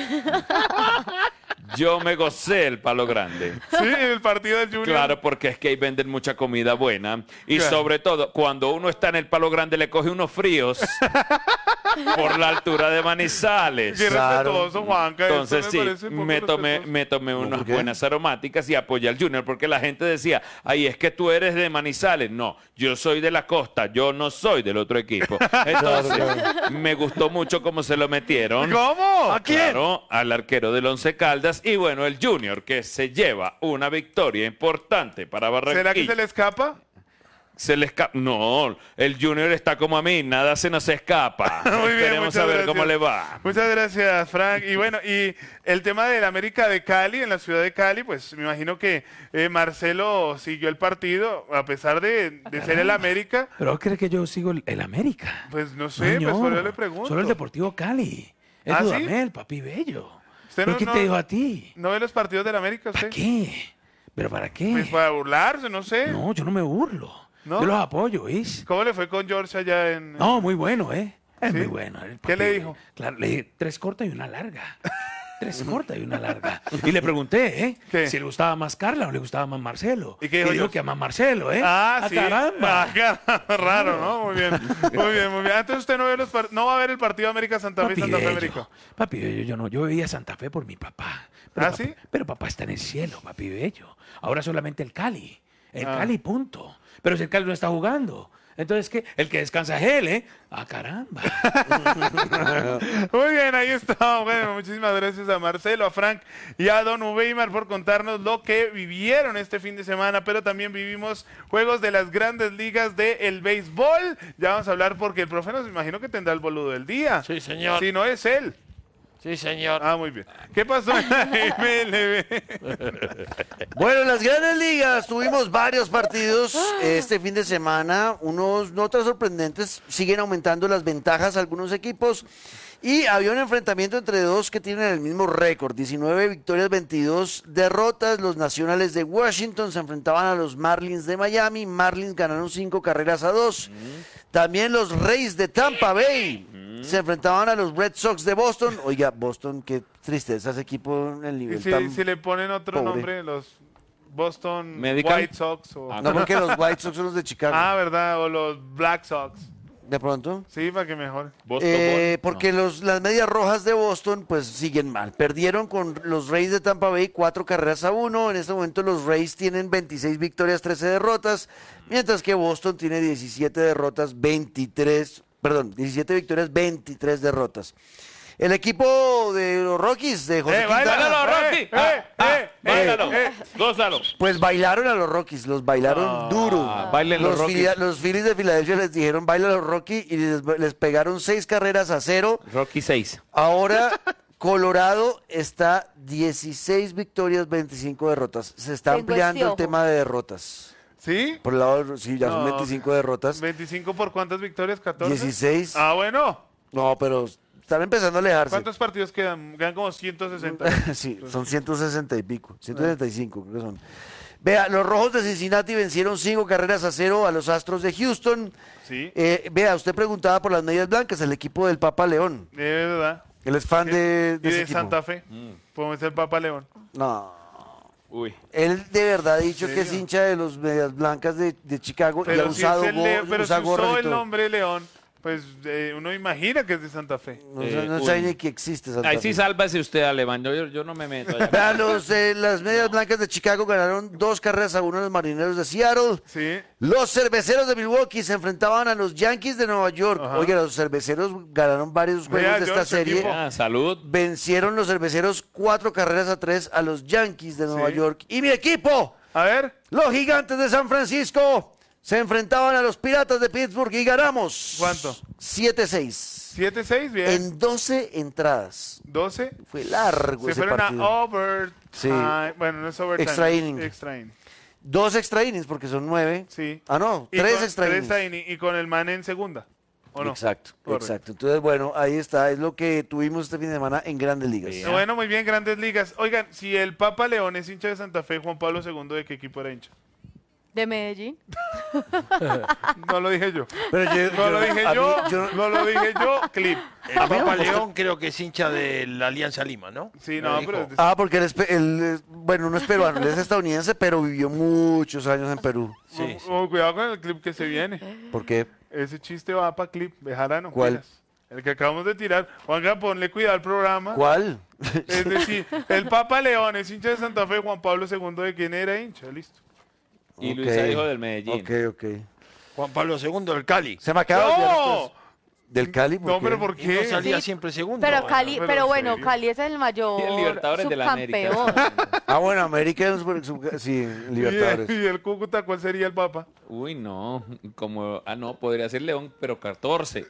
Yo me gocé el Palo Grande. Sí, el partido del Junior. Claro, porque es que ahí venden mucha comida buena. Y Claro. sobre todo, cuando uno está en el Palo Grande, le coge unos fríos por la altura de Manizales. Qué Claro. respetuoso, Juanca. Entonces esto sí, me parece un poco respetuoso. me tomé unas ¿por qué? buenas aromáticas y apoyé al Junior, porque la gente decía, ay, es que tú eres de Manizales. No, yo soy de la costa, yo no soy del otro equipo. Entonces, me gustó mucho cómo se lo metieron. ¿Cómo? ¿A quién? Claro, al arquero del Once Caldas. Y bueno, el Junior, que se lleva una victoria importante para Barranquilla. ¿Será que se le escapa? Se le escapa. No, el Junior está como a mí, nada se nos escapa. Muy bien, Esperemos muchas a ver gracias. cómo le va. Muchas gracias, Frank. Y bueno, y el tema del América de Cali, en la ciudad de Cali, pues me imagino que Marcelo siguió el partido, a pesar de ser el América. ¿Pero cree que yo sigo el América? Pues no sé, No, pues por eso le pregunto. Solo el Deportivo Cali. Es ¿Ah, sí? Dudamel, papi bello. ¿Usted ¿Pero no- qué no- te dijo a ti? ¿No ve los partidos del América ¿Para usted? qué? ¿Pero para qué? Pues para burlarse, no sé. No, yo no me burlo. ¿No? Yo los apoyo, ¿ves? ¿Cómo le fue con George allá en...? No, muy bueno, ¿eh? Es ¿Sí? muy bueno. el ¿Qué papi. le dijo? Claro, le dije 3 cortas y una larga. 3 cortas y una larga. Y le pregunté, ¿eh? ¿Qué? Si le gustaba más Carla o le gustaba más Marcelo. ¿Y qué dijo dijo George? que a más Marcelo, ¿eh? Ah, sí. caramba! Ah, caramba, raro, ¿no? Muy bien. Muy bien, muy bien. Entonces usted no, no va a ver el partido América-Santa Fe y Santa Fe América. Papi bello, yo no. Yo veía Santa Fe por mi papá. Pero ¿Ah, papá- sí? Pero papá está en el cielo, papi bello. Ahora solamente el Cali. El Ah. Cali, punto. Pero si el Cali no está jugando. Entonces, ¿qué? El que descansa es él, ¿eh? ¡Ah, caramba! Muy bien, ahí está. Bueno, muchísimas gracias a Marcelo, a Frank y a Don Weimar por contarnos lo que vivieron este fin de semana, pero también vivimos juegos de las grandes ligas del béisbol. Ya vamos a hablar porque el profe nos imagino que tendrá el boludo del día. Sí, señor. Si no es él. Sí, señor. Ah, muy bien. ¿Qué pasó en la MLB? Bueno, en las grandes ligas tuvimos varios partidos este fin de semana, unos no tan sorprendentes, siguen aumentando las ventajas algunos equipos y había un enfrentamiento entre dos que tienen el mismo récord, 19 victorias, 22 derrotas. Los Nacionales de Washington se enfrentaban a los Marlins de Miami, Marlins ganaron 5-2. También los Rays de Tampa Bay se enfrentaban a los Red Sox de Boston. Oiga, Boston, qué tristeza ese equipo en el Y nivel si, tan... si le ponen otro pobre. nombre, los Boston Medical. White Sox o... No, porque los White Sox son los de Chicago. Ah, ¿verdad? O los Black Sox. De pronto. Sí, para que mejor. Porque las medias rojas de Boston pues siguen mal. Perdieron con los Rays de Tampa Bay 4-1. En este momento los Rays tienen 26 victorias, 13 derrotas, mientras que Boston tiene 17 victorias, 23 derrotas. El equipo de los Rockies, de José Quintana, ¡Báilalo, Rocky! ¡Báilalo! ¡Gózalo! pues bailaron a los Rockies, los bailaron duro. bailen los Rockies. Los Phillies de Filadelfia les dijeron, baila a los Rockies, y les pegaron 6 carreras a 0. Rocky 6. Ahora Colorado está 16 victorias, 25 derrotas. Se está Tengo ampliando este el ojo. tema de derrotas. ¿Sí? Por el lado, sí, ya son No, 25 derrotas. ¿25 por cuántas victorias? ¿14? 16. Ah, bueno. No, pero están empezando a alejarse. ¿Cuántos partidos quedan? Quedan como 160. Sí, son 160 y pico, 165 creo que son. Vea, los Rojos de Cincinnati vencieron 5 carreras a 0 a los Astros de Houston. Sí, Vea, usted preguntaba por las medias blancas, el equipo del Papa León. de verdad. Él es fan de Y ese de equipo. Santa Fe. Podemos ser Papa León. No. Uy. Él de verdad ha dicho ¿En que es serio? hincha de los medias blancas de Chicago y ha Pero si, usado es el Leo- pero usa si gorras usó y el todo. nombre León, pues uno imagina que es de Santa Fe. No sabe ni que existe Santa Ahí Fe. sí sálvese usted, alemán. Yo no me meto allá. Vea, las medias blancas de Chicago ganaron 2 carreras a 1 a los Marineros de Seattle. Sí. Los Cerveceros de Milwaukee se enfrentaban a los Yankees de Nueva York. Ajá. Oiga, los Cerveceros ganaron varios juegos Vea, de esta George, serie. equipo. Ah, salud. Vencieron los Cerveceros 4 carreras a 3 a los Yankees de Nueva Sí. York. Y mi equipo, A ver. los Gigantes de San Francisco, se enfrentaban a los Piratas de Pittsburgh y ganamos. ¿Cuánto? 7-6. 7-6, bien. En 12 entradas. 12. Fue largo Se ese fueron partido. a overtime. Sí. Bueno, no es overtime. Extra inning. Extra inning. 2 extra innings porque son 9. Sí. Ah, no, Y 3 con- extra tres innings. extra inning, y con el man en segunda. ¿O no? Exacto, Correcto. exacto. Entonces, bueno, ahí está, es lo que tuvimos este fin de semana en Grandes Ligas. Bien. Bueno, muy bien, Grandes Ligas. Oigan, si el Papa León es hincha de Santa Fe, Juan Pablo II, ¿de qué equipo era hincha? De Medellín. No lo dije yo. Pero No lo dije a yo, mí- no lo dije yo, clip. El Papa León creo que es hincha de la Alianza Lima, ¿no? Sí, Me no, dijo. pero... Ah, porque bueno, no es peruano, él es estadounidense, pero vivió muchos años en Perú. Sí, sí. Cuidado con el clip que se viene. ¿Por qué? Ese chiste va para clip, bejarano. ¿Cuál? pilas. El que acabamos de tirar. Juanca, ponle cuidado al programa. ¿Cuál? Es decir, el Papa León es hincha de Santa Fe, Juan Pablo II, ¿de quién era hincha? Listo. Y Ok. Luisa dijo del Medellín. Ok. Juan Pablo II del Cali. Se me acaba de olvidar las ¡No! cosas. ¿Del Cali? No, pero ¿por Y no qué? salía Sí, siempre segundo. Pero Bueno, Cali, pero pero en bueno, serio. Cali es el mayor Y el Libertadores de la América. subcampeón. Ah, bueno, América es sí, Libertadores. ¿Y el Cúcuta cuál sería el Papa? Uy, no. Como, no, podría ser León, pero 14.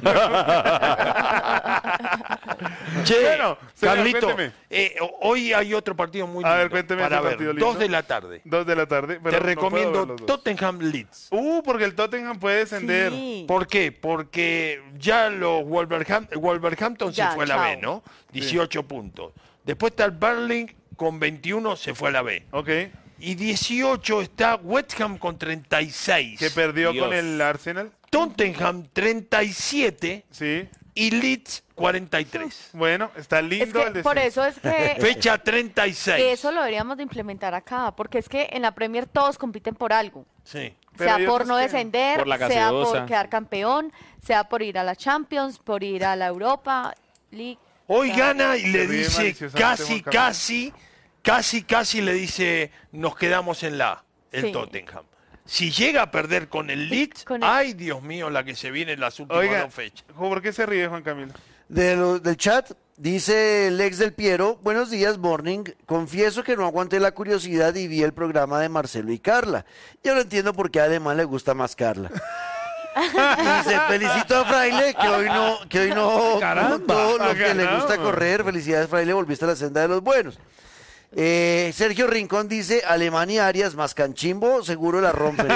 Che, Bueno, señor, Carlito, cuénteme. hoy hay otro partido muy A lindo ver, cuénteme para ese ver. partido lindo. 2 de la tarde. 2 de la tarde. pero Te no puedo recomiendo ver los dos. Tottenham Leeds. Porque el Tottenham puede descender. Sí. ¿Por qué? Porque ya los Wolverhampton Ya, se fue a la chao. B, ¿no? 18 puntos. Después está el Burnley con 21, se fue a la B. Ok. Y 18 está West Ham con 36. Que perdió Dios. con el Arsenal. Tottenham 37 Sí. y Leeds 43. Bueno, está Es lindo el que de por eso es que Fecha 36. eso lo deberíamos de implementar acá, porque es que en la Premier todos compiten por algo. Sí. Pero Sea hay por otros no que- descender, Por la sea por gaseosa. quedar campeón, sea por ir a la Champions, por ir a la Europa League. Hoy gana y Se le ríe dice maliciosamente casi le dice nos quedamos en la A, el Sí. Tottenham. Si llega a perder con el Leeds, Con el- ay Dios mío, la que se viene en las últimas Oiga, 2 fechas. ¿por qué se ríe Juan Camilo? Del chat, dice el ex del Piero, buenos días, morning. Confieso que no aguanté la curiosidad y vi el programa de Marcelo y Carla. Yo no entiendo por qué además le gusta más Carla. Y dice, felicito a Fraile, que hoy no todo lo que le gusta caramba. correr. Felicidades, Fraile, volviste a la senda de los buenos. Sergio Rincón dice, Alemania y Arias más Canchimbo, seguro la rompen.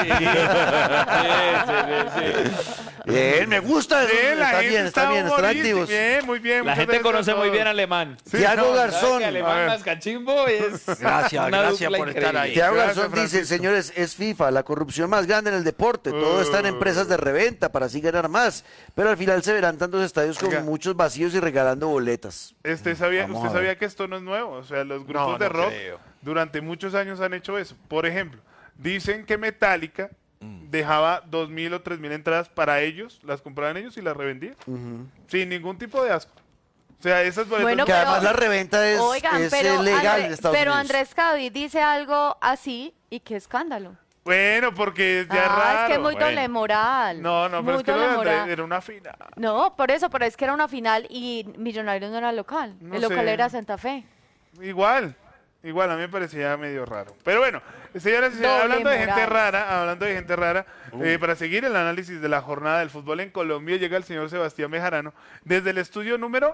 Bien, me gusta. Eso, Bien, la está gente bien, están humorística. activos. Bien, muy bien. La muchas gente gracias conoce a muy todos. bien alemán. Tiago no, Garzón. Que A alemán ver. más cachimbo es Gracias, una gracias dupla por estar increíble. ahí. Tiago Gracias, Garzón dice, Francisco. señores, es FIFA, la corrupción más grande en el deporte, todo está en empresas de reventa para así ganar más, pero al final se verán tantos estadios con Oiga. muchos vacíos y regalando boletas. ¿Usted Vamos a sabía ver. que esto no es nuevo? O sea, los grupos No, de no rock creo. durante muchos años han hecho eso. Por ejemplo, dicen que Metallica dejaba 2.000 o 3.000 entradas para ellos, las compraban ellos y las revendían. Sin ningún tipo de asco. O sea, esas boletas... Bueno, Que pero- además la reventa es Oigan, pero, legal en André- Estados pero Unidos. Andrés Cadavid dice algo así y qué escándalo. Bueno, porque ya es raro. Es que es muy doble moral. No, pero Muy es que doble moral. era una final. No, por eso, pero es que era una final y Millonarios no era local. No el local sé. era Santa Fe. Igual, a mí me parecía medio raro. Pero bueno, señoras y señores, Doble hablando de moral. gente rara, para seguir el análisis de la jornada del fútbol en Colombia, llega el señor Sebastián Bejarano desde el estudio número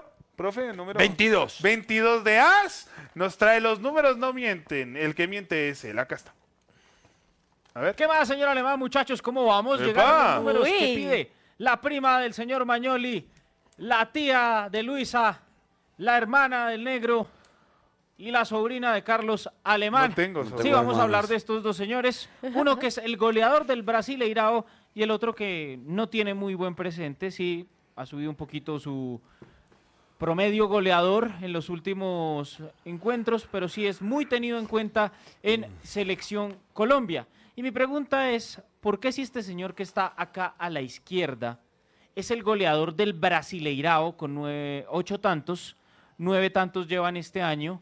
22. 22 de AS. Nos trae los números, no mienten. El que miente es él. Acá está. A ver. ¿Qué más, señor Alemán, muchachos? ¿Cómo vamos? ¡Epa! Llegaron los números Uy. que pide la prima del señor Mañoli, la tía de Luisa, la hermana del negro y la sobrina de Carlos Alemán. No tengo Sí, sobrina. vamos a hablar de estos dos señores. Uno que es el goleador del Brasileirao y el otro que no tiene muy buen presente. Sí, ha subido un poquito su promedio goleador en los últimos encuentros, pero sí es muy tenido en cuenta en Selección Colombia. Y mi pregunta es, ¿por qué si este señor que está acá a la izquierda es el goleador del Brasileirao con 8 tantos, 9 tantos llevan este año,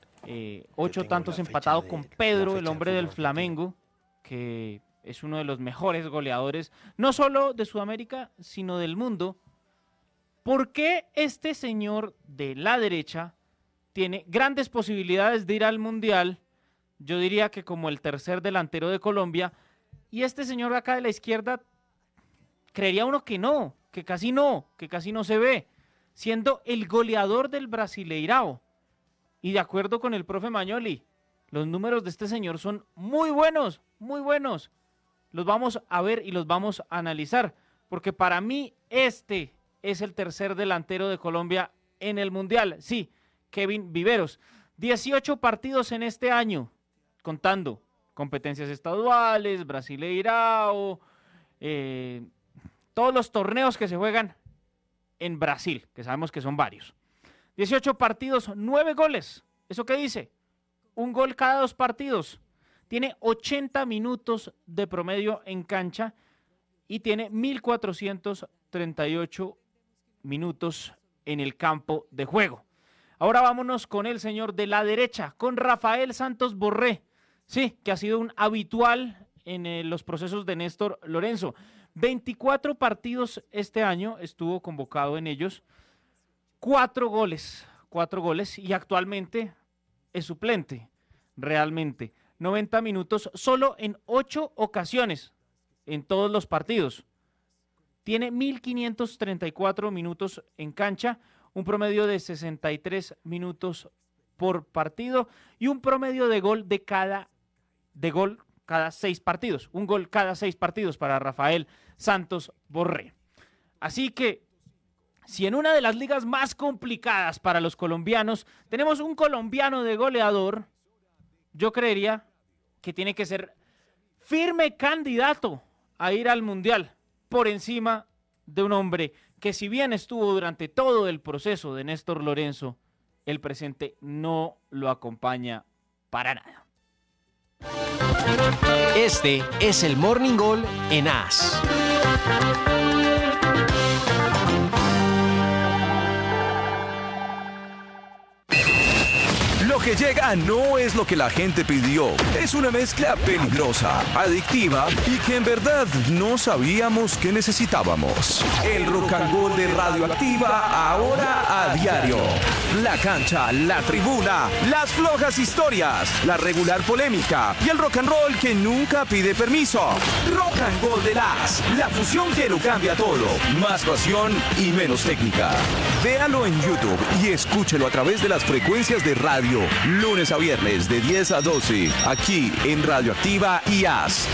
8 tantos empatado con Pedro, el hombre del Flamengo, que es uno de los mejores goleadores, no solo de Sudamérica, sino del mundo? ¿Por qué este señor de la derecha tiene grandes posibilidades de ir al Mundial? Yo diría que como el tercer delantero de Colombia. Y este señor de acá de la izquierda, creería uno que no, que casi no se ve, siendo el goleador del Brasileirao. Y de acuerdo con el profe Mañoli, los números de este señor son muy buenos, muy buenos. Los vamos a ver y los vamos a analizar, porque para mí este es el tercer delantero de Colombia en el Mundial. Sí, Kevin Viveros. 18 partidos en este año, contando competencias estaduales, Brasileirao, todos los torneos que se juegan en Brasil, que sabemos que son varios. 18 partidos, 9 goles. ¿Eso qué dice? Un gol cada 2 partidos. Tiene 80 minutos de promedio en cancha y tiene 1.438 minutos en el campo de juego. Ahora vámonos con el señor de la derecha, con Rafael Santos Borré. Sí, que ha sido un habitual en los procesos de Néstor Lorenzo. 24 partidos este año, estuvo convocado en ellos. 4 goles, y actualmente es suplente, realmente. 90 minutos, solo en 8 ocasiones, en todos los partidos. Tiene 1.534 minutos en cancha, un promedio de 63 minutos por partido y un promedio de gol cada 6 partidos. Un gol cada 6 partidos para Rafael Santos Borré. Así que, si en una de las ligas más complicadas para los colombianos tenemos un colombiano de goleador, yo creería que tiene que ser firme candidato a ir al Mundial por encima de un hombre que, si bien estuvo durante todo el proceso de Néstor Lorenzo, el presente no lo acompaña para nada. Este es el Morning Goal en AS. Lo que llega no es lo que la gente pidió. Es una mezcla peligrosa, adictiva y que en verdad no sabíamos que necesitábamos. El rock and roll de Radioactiva, ahora a diario. La cancha, la tribuna, las flojas historias, la regular polémica y el rock and roll que nunca pide permiso. Rock and roll de la fusión que lo cambia todo. Más pasión y menos técnica. Véalo en YouTube y escúchelo a través de las frecuencias de radio. Lunes a viernes de 10 a 12, aquí en Radioactiva y AS.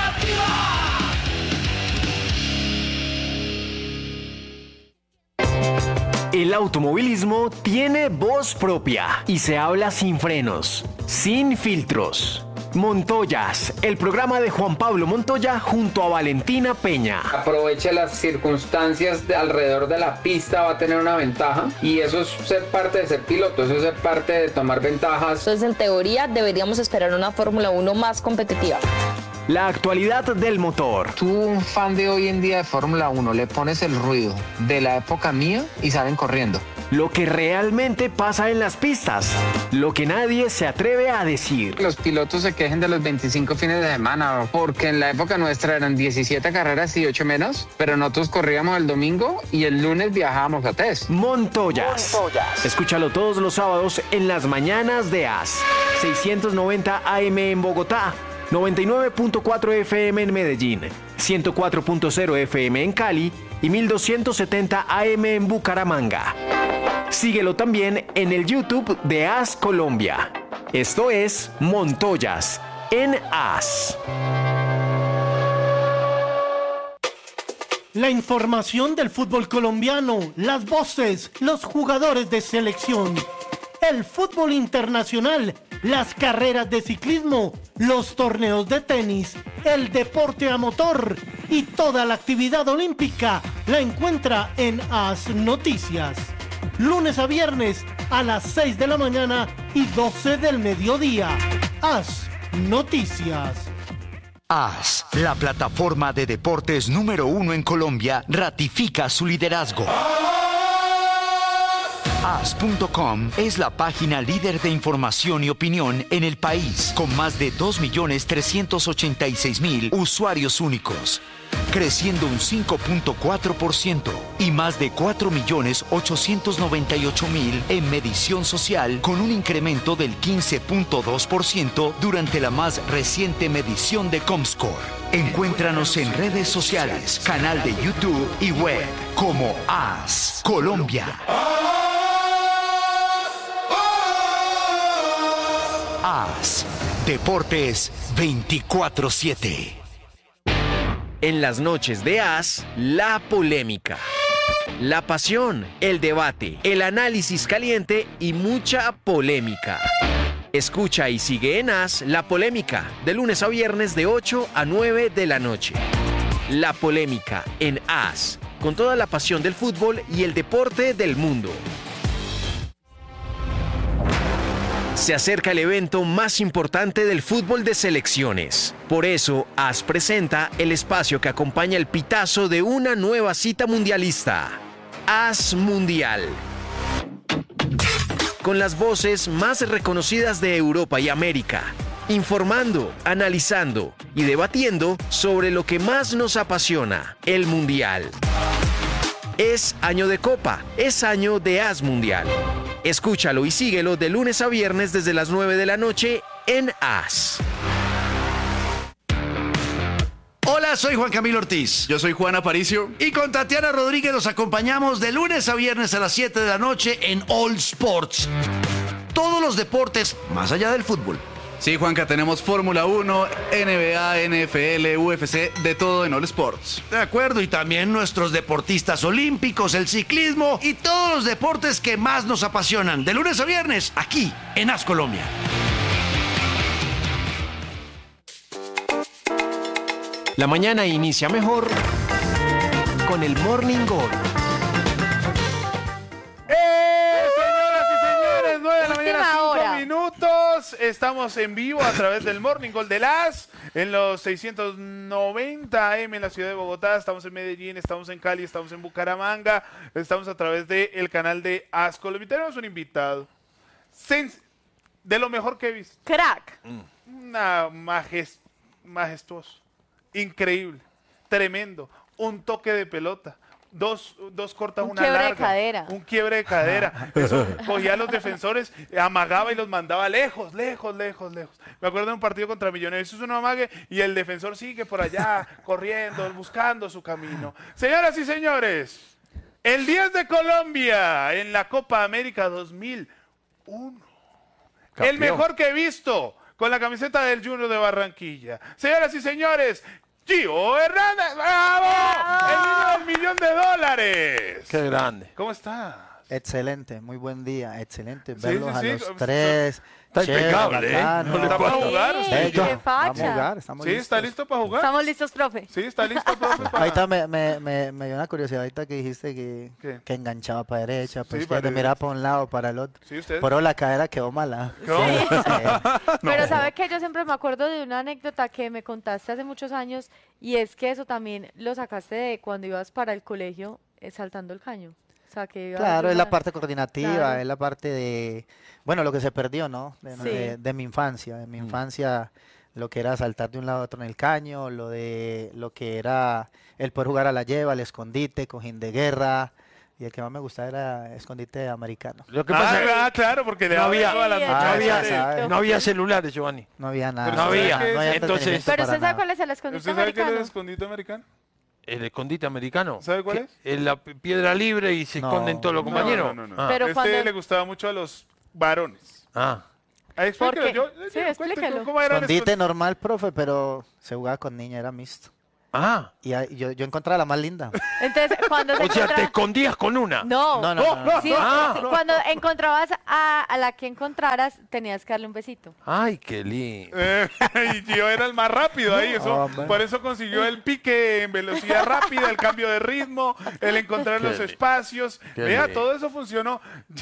El automovilismo tiene voz propia y se habla sin frenos, sin filtros. Montoyas, el programa de Juan Pablo Montoya junto a Valentina Peña. Aproveche las circunstancias alrededor de la pista, va a tener una ventaja y eso es ser parte de ser piloto, eso es ser parte de tomar ventajas. Entonces, en teoría, deberíamos esperar una Fórmula 1 más competitiva. La actualidad del motor. Tú, un fan de hoy en día de Fórmula 1, le pones el ruido de la época mía y salen corriendo. Lo que realmente pasa en las pistas. Lo que nadie se atreve a decir. Los pilotos se quejen de los 25 fines de semana, porque en la época nuestra eran 17 carreras y 8 menos, pero nosotros corríamos el domingo y el lunes viajábamos a test. Montoyas. Escúchalo todos los sábados en las mañanas de AS. 690 AM en Bogotá, 99.4 FM en Medellín, 104.0 FM en Cali y 1270 AM en Bucaramanga. Síguelo también en el YouTube de AS Colombia. Esto es Montoyas en AS. La información del fútbol colombiano, las voces, los jugadores de selección, el fútbol internacional, las carreras de ciclismo, los torneos de tenis, el deporte a motor y toda la actividad olímpica la encuentra en AS Noticias. Lunes a viernes a las 6 de la mañana y 12 del mediodía. AS Noticias. AS, la plataforma de deportes número 1 en Colombia, ratifica su liderazgo. AS.com es la página líder de información y opinión en el país, con más de 2.386.000 usuarios únicos, creciendo un 5.4% y más de 4.898.000 en medición social, con un incremento del 15.2% durante la más reciente medición de Comscore. Encuéntranos en redes sociales, canal de YouTube y web como AS Colombia. AS Deportes 24/7. En las noches de AS, la polémica, la pasión, el debate, el análisis caliente y mucha polémica. Escucha y sigue en AS La Polémica, de lunes a viernes de 8 a 9 de la noche. La Polémica en AS, con toda la pasión del fútbol y el deporte del mundo. Se acerca el evento más importante del fútbol de selecciones. Por eso, AS presenta el espacio que acompaña el pitazo de una nueva cita mundialista. AS Mundial. Con las voces más reconocidas de Europa y América, informando, analizando y debatiendo sobre lo que más nos apasiona, el Mundial. Es año de Copa, es año de AS Mundial. Escúchalo y síguelo de lunes a viernes desde las 9 de la noche en AS. Hola, soy Juan Camilo Ortiz. Yo soy Juan Aparicio. Y con Tatiana Rodríguez nos acompañamos de lunes a viernes a las 7 de la noche en All Sports. Todos los deportes más allá del fútbol. Sí, Juanca, tenemos Fórmula 1, NBA, NFL, UFC, de todo en All Sports. De acuerdo, y también nuestros deportistas olímpicos, el ciclismo y todos los deportes que más nos apasionan. De lunes a viernes, aquí en AS Colombia. La mañana inicia mejor con el Morning Gol. Señoras y señores, 9 de la mañana, 5 minutos. Estamos en vivo a través del Morning Call de AS en los 690 AM en la ciudad de Bogotá. Estamos en Medellín, estamos en Cali, estamos en Bucaramanga. Estamos a través del canal de AS Colombia. Tenemos un invitado de lo mejor que he visto. Crack. Una majestuoso. Increíble, tremendo, un toque de pelota, dos cortas, una larga, un quiebre de cadera. Eso cogía a los defensores, amagaba y los mandaba lejos. Me acuerdo de un partido contra Millonarios, eso es un amague y el defensor sigue por allá corriendo, buscando su camino. Señoras y señores, el 10 de Colombia en la Copa América 2001, el mejor que he visto, con la camiseta del Junior de Barranquilla. Señoras y señores, Gio Hernández, ¡bravo! ¡El niño del $1.000.000! ¡Qué grande! ¿Cómo estás? Excelente, muy buen día, excelente. Sí, Verlos sí, a sí, los pues, tres. Está Chévere, impecable, ¿eh? bacano. No le ¿Está para pasa. jugar? Bello. qué facha. Vamos a jugar, estamos Sí, listos. ¿está listo para jugar? ¿Estamos listos, profe? Sí, está listo, profe. Ahorita me dio una curiosidad ahorita que dijiste que enganchaba para derecha, pues Sí, que para de mirar derecha. para un lado, para el otro. Sí, usted. Pero la cadera quedó mala. Pero sabe que yo siempre me acuerdo de una anécdota que me contaste hace muchos años y es que eso también lo sacaste de cuando ibas para el colegio saltando el caño. O sea, que ibas Claro, de es la una- parte coordinativa, Claro. es la parte de, bueno, lo que se perdió, ¿no? Sí. De mi infancia. De mi infancia, lo que era saltar de un lado a otro en el caño, lo que era el poder jugar a la lleva, el escondite, cojín de guerra. Y el que más me gustaba era escondite americano. Lo que pasa es que claro, porque le no daba había, todas las Sí, no noches. había, sabe. no había celulares, Giovanni. No había nada. Pero no había. no había Entonces- entretenimiento Pero para usted sabe nada. cuál es el escondite ¿Usted sabe qué es el americano. escondite americano? El escondite americano. ¿Sabe cuál Que- es? En la piedra libre y se No. esconden todos los No, compañeros. no. Ah. Pero Este cuando- le gustaba mucho a los varones. Ah. Ahí, explíquelo, qué? yo, Sí, cuente explíquelo. ¿Cómo era el Escondite normal, profe, pero se jugaba con niña, era mixto. Ah. Y yo encontraba la más linda. Entonces, cuando se O sea, te encontraba- escondías con una. No, No, no, no. sí, Ah. cuando encontrabas a la que encontraras, tenías que darle un besito. Ay, qué lindo. Y Gio era el más rápido ahí, Hombre. por eso consiguió el pique en velocidad rápida, el cambio de ritmo, el encontrar los espacios. Qué Vea, lindo. todo eso funcionó.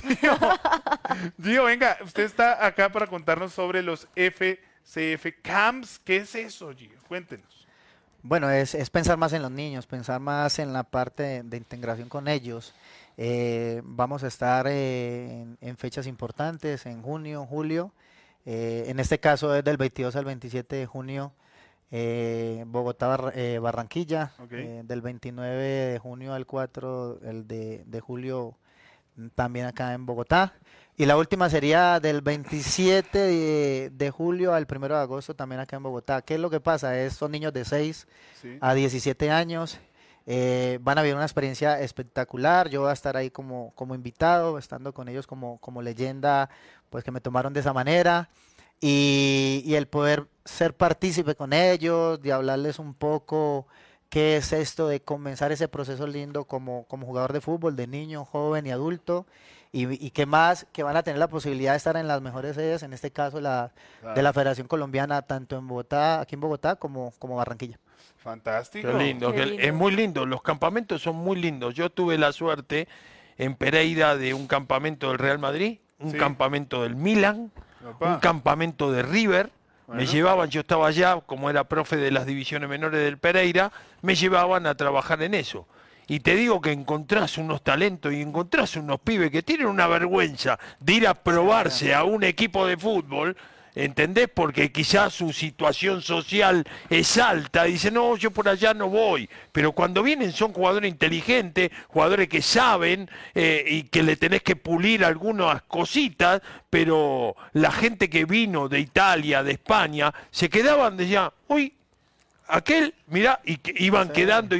Gio, venga, usted está acá para contarnos sobre los FCF Camps. ¿Qué es eso, Gio? Cuéntenos. Bueno, es pensar más en los niños, pensar más en la parte de integración con ellos. Vamos a estar en fechas importantes, en junio, julio. En este caso es del 22 al 27 de junio, Bogotá, Barranquilla. Ok. Del 29 de junio al 4 de julio, también acá en Bogotá. Y la última sería del 27 de julio al 1 de agosto, también acá en Bogotá. ¿Qué es lo que pasa? Son niños de 6 Sí. a 17 años. Van a vivir una experiencia espectacular. Yo voy a estar ahí como invitado, estando con ellos como leyenda, pues que me tomaron de esa manera. Y el poder ser partícipe con ellos, de hablarles un poco qué es esto de comenzar ese proceso lindo como jugador de fútbol, de niño, joven y adulto. Y que más, que van a tener la posibilidad de estar en las mejores sedes, en este caso de la Federación Colombiana, tanto en Bogotá, aquí en Bogotá, como Barranquilla. Fantástico. Qué lindo, Qué que lindo. es muy lindo. Los campamentos son muy lindos. Yo tuve la suerte en Pereira de un campamento del Real Madrid, un Sí. campamento del Milan, Opa. un campamento de River. Bueno. Me llevaban, yo estaba allá, como era profe de las divisiones menores del Pereira, me llevaban a trabajar en eso. Y te digo que encontrás unos talentos y encontrás unos pibes que tienen una vergüenza de ir a probarse a un equipo de fútbol, ¿entendés? Porque quizás su situación social es alta, dice, no, yo por allá no voy. Pero cuando vienen son jugadores inteligentes, jugadores que saben y que le tenés que pulir algunas cositas, pero la gente que vino de Italia, de España, se quedaban, decían, uy, aquel, mirá, y que iban quedando,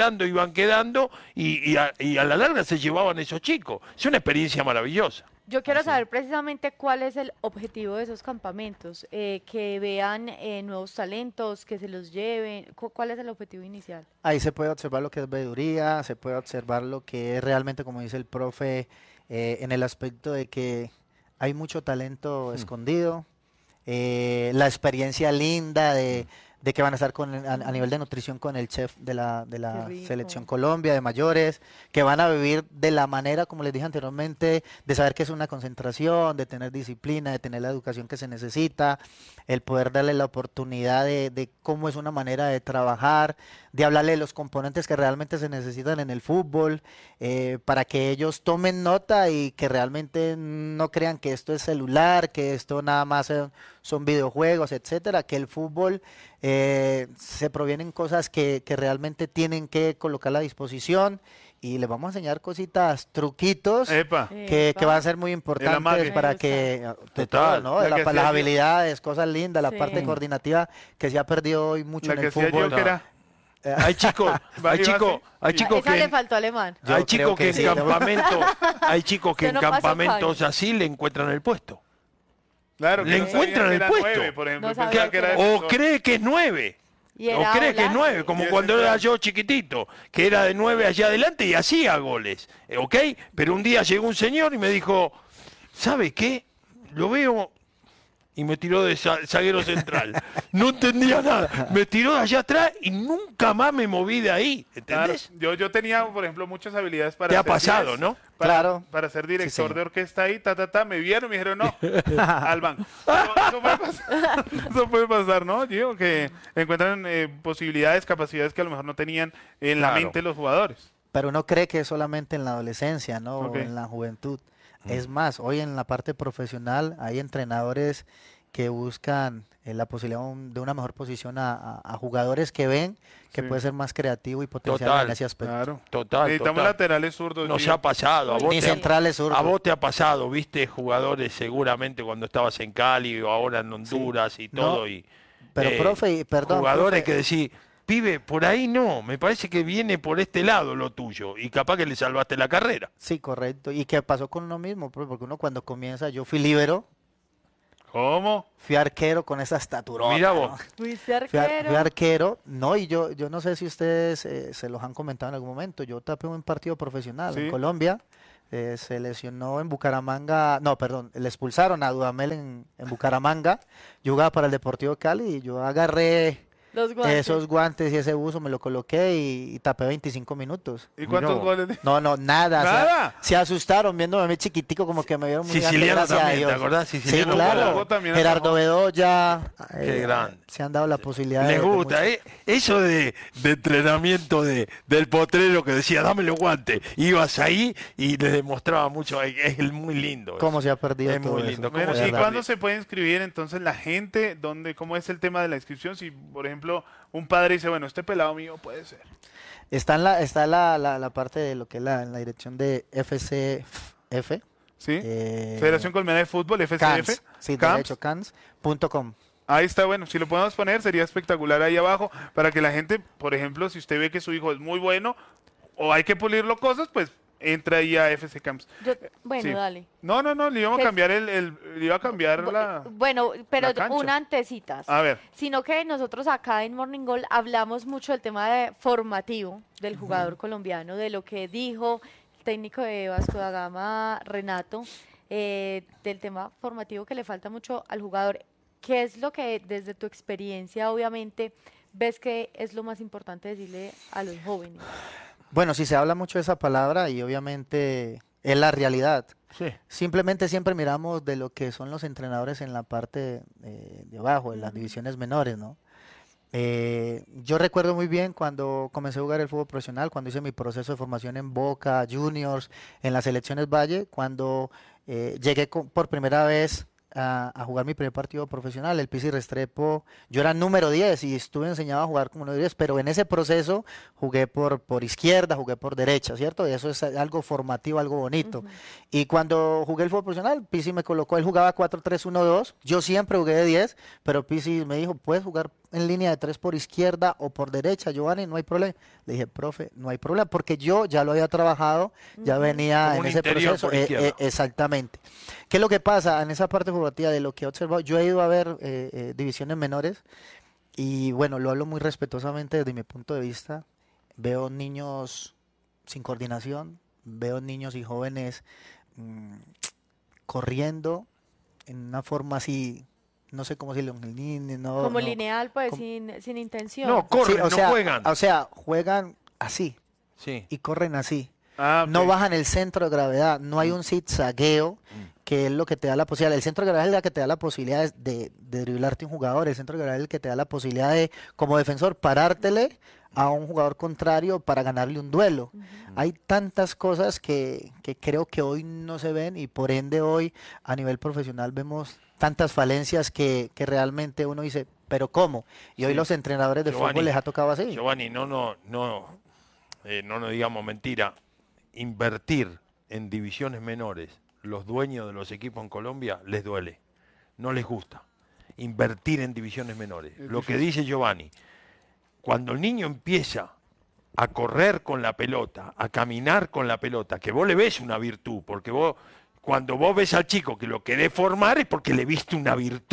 y a la larga se llevaban esos chicos. Es una experiencia maravillosa. Yo quiero saber precisamente cuál es el objetivo de esos campamentos, que vean nuevos talentos, que se los lleven. ¿Cuál es el objetivo inicial? Ahí se puede observar lo que es veeduría, se puede observar lo que es realmente, como dice el profe, en el aspecto de que hay mucho talento escondido, la experiencia linda de que van a estar a nivel de nutrición con el chef de la Qué rico. Selección Colombia de mayores, que van a vivir de la manera, como les dije anteriormente, de saber que es una concentración, de tener disciplina, de tener la educación que se necesita, el poder darle la oportunidad de cómo es una manera de trabajar, de hablarle de los componentes que realmente se necesitan en el fútbol, para que ellos tomen nota y que realmente no crean que esto es celular, que esto nada más son videojuegos, etcétera, que el fútbol se provienen cosas que realmente tienen que colocar a la disposición, y les vamos a enseñar cositas, truquitos Epa. que van a ser muy importantes amague. para Me que de Total. todo, ¿no? La que Las hacía yo. habilidades, cosas lindas, la Sí. parte coordinativa que se ha perdido hoy mucho La en que el hacía yo fútbol. que era... Hay chicos, Va, hay iba chicos, así. hay chicos Esa le que faltó alemán. Yo hay creo chicos que que en sí, campamento, hay chicos que Usted en no pasó campamentos caña. así le encuentran el puesto. Claro, que Le no sabía encuentran que el era puesto. 9, por ejemplo. No Pensaba sabía que era que O defensor. cree que es 9. Y ¿O era crees que es volante. 9? Como cuando era yo chiquitito, que era de 9 allá adelante y hacía goles, ¿ok? Pero un día llegó un señor y me dijo, ¿sabe qué? Lo veo... Y me tiró de zaguero central. No entendía nada. Me tiró de allá atrás y nunca más me moví de ahí. ¿Entendés? Claro, yo tenía, por ejemplo, muchas habilidades para Te ha ser pasado, 10, ¿no? Claro. Para ser director Sí, señor. de orquesta ahí, me vieron y me dijeron no, al banco. Eso puede pasar, eso puede pasar, ¿no, Gio? Que encuentran posibilidades, capacidades que a lo mejor no tenían en la Claro. mente los jugadores. Pero uno cree que es solamente en la adolescencia, ¿no? Ok. O en la juventud. Es más, hoy en la parte profesional hay entrenadores que buscan la posibilidad de una mejor posición a jugadores que ven que Sí. puede ser más creativo y potencial Total. en ese aspecto. Claro. Total, Necesitamos total. laterales zurdos. Nos Gio. ha pasado. Ni centrales zurdos. A vos te ha pasado, viste jugadores seguramente cuando estabas en Cali o ahora en Honduras y No, todo. Y, pero, profe, perdón, jugadores profe. que decís, pibe, por ahí no, me parece que viene por este lado lo tuyo y capaz que le salvaste la carrera. Sí, correcto. ¿Y qué pasó con uno mismo? Profe? Porque uno cuando comienza, yo fui líbero, ¿Cómo? fui arquero con esa estatura. Mira vos. Fuiste Fui arquero. arquero, no, y yo no sé si ustedes se los han comentado en algún momento, yo tapé un partido profesional Sí. en Colombia, se lesionó en Bucaramanga, no, perdón, le expulsaron a Dudamel en Bucaramanga, yo jugaba para el Deportivo Cali y yo agarré Los guantes. esos guantes y ese buzo, me lo coloqué y tapé 25 minutos. ¿Y cuántos No. goles? No, nada. ¿Nada? Se asustaron viéndome a mí chiquitico, como que me vieron muy grande, Siciliano gracias a también, ¿te Dios. acordás? Sí, Siciliano claro. jugó también a Gerardo favor. Bedoya. Qué grande. Se han dado la posibilidad Les de gusta, mucho- Eso de entrenamiento del potrero que decía, dame los guantes. Ibas ahí y les demostraba mucho. Es muy lindo. eso. ¿Cómo se ha perdido Es todo muy eso? lindo. Bueno, ¿Cómo ¿y se cuándo pierde? se puede inscribir entonces la gente? ¿Cómo es el tema de la inscripción? Si, por ejemplo, un padre dice, bueno, este pelado mío puede ser. Está la parte de lo que es la dirección de FCF. ¿Sí? eh, Federación Colombiana de Fútbol, FCF. Cans, sí, Camps. derecho, cans.com. Ahí está, bueno, si lo podemos poner sería espectacular ahí abajo para que la gente, por ejemplo, si usted ve que su hijo es muy bueno o hay que pulirlo cosas, pues entra ahí a FC Camps. Bueno, Sí. dale. No, le íbamos a ¿Qué? cambiar le iba a cambiar la... Bueno, pero la cancha. una antecitas. A ver. Sino que nosotros acá en Morning Goal hablamos mucho del tema formativo del jugador colombiano, de lo que dijo el técnico de Vasco da Gama, Renato, del tema formativo que le falta mucho al jugador. ¿Qué es lo que desde tu experiencia, obviamente, ves que es lo más importante decirle a los jóvenes? Bueno, si se habla mucho de esa palabra y obviamente es la realidad. Sí. Simplemente siempre miramos de lo que son los entrenadores en la parte de abajo, en las divisiones menores, ¿no? Yo recuerdo muy bien cuando comencé a jugar el fútbol profesional, cuando hice mi proceso de formación en Boca, Juniors, en las selecciones Valle, cuando llegué por primera vez a jugar mi primer partido profesional, el Pizzi Restrepo, yo era número 10 y estuve enseñado a jugar como número 10, pero en ese proceso jugué por izquierda, jugué por derecha, ¿cierto? Y eso es algo formativo, algo bonito. Y cuando jugué el fútbol profesional, Pizzi me colocó, él jugaba 4-3-1-2, yo siempre jugué de 10, pero Pizzi me dijo, puedes jugar en línea de 3 por izquierda o por derecha, Giovanni, no hay problema. Le dije, profe, no hay problema, porque yo ya lo había trabajado, ya venía Como en un ese interior proceso. por izquierda. Exactamente. ¿Qué es lo que pasa en esa parte formativa de lo que he observado? Yo he ido a ver divisiones menores y bueno, lo hablo muy respetuosamente desde mi punto de vista. Veo niños sin coordinación, veo niños y jóvenes corriendo en una forma así, no sé cómo decirlo, no, Como no, lineal, pues, como- sin intención. No, corren, Sí, o no sea, juegan. O sea, juegan así Sí. y corren así. Ah, No ok. bajan el centro de gravedad, no hay un zigzagueo que es lo que te da la posibilidad. El centro de gravedad es la que te da la posibilidad de driblarte un jugador, el centro de gravedad es el que te da la posibilidad de, como defensor, parártele a un jugador contrario para ganarle un duelo. Hay tantas cosas que creo que hoy no se ven y por ende hoy a nivel profesional vemos tantas falencias que realmente uno dice, pero ¿cómo? Y hoy Sí. los entrenadores de Giovanni, fútbol les ha tocado así. Giovanni, no nos digamos mentira. Invertir en divisiones menores, los dueños de los equipos en Colombia les duele, no les gusta. Invertir en divisiones menores. Lo que dice Giovanni, cuando el niño empieza a correr con la pelota, a caminar con la pelota, que vos le ves una virtud, porque cuando vos ves al chico que lo querés formar es porque le viste una virtud.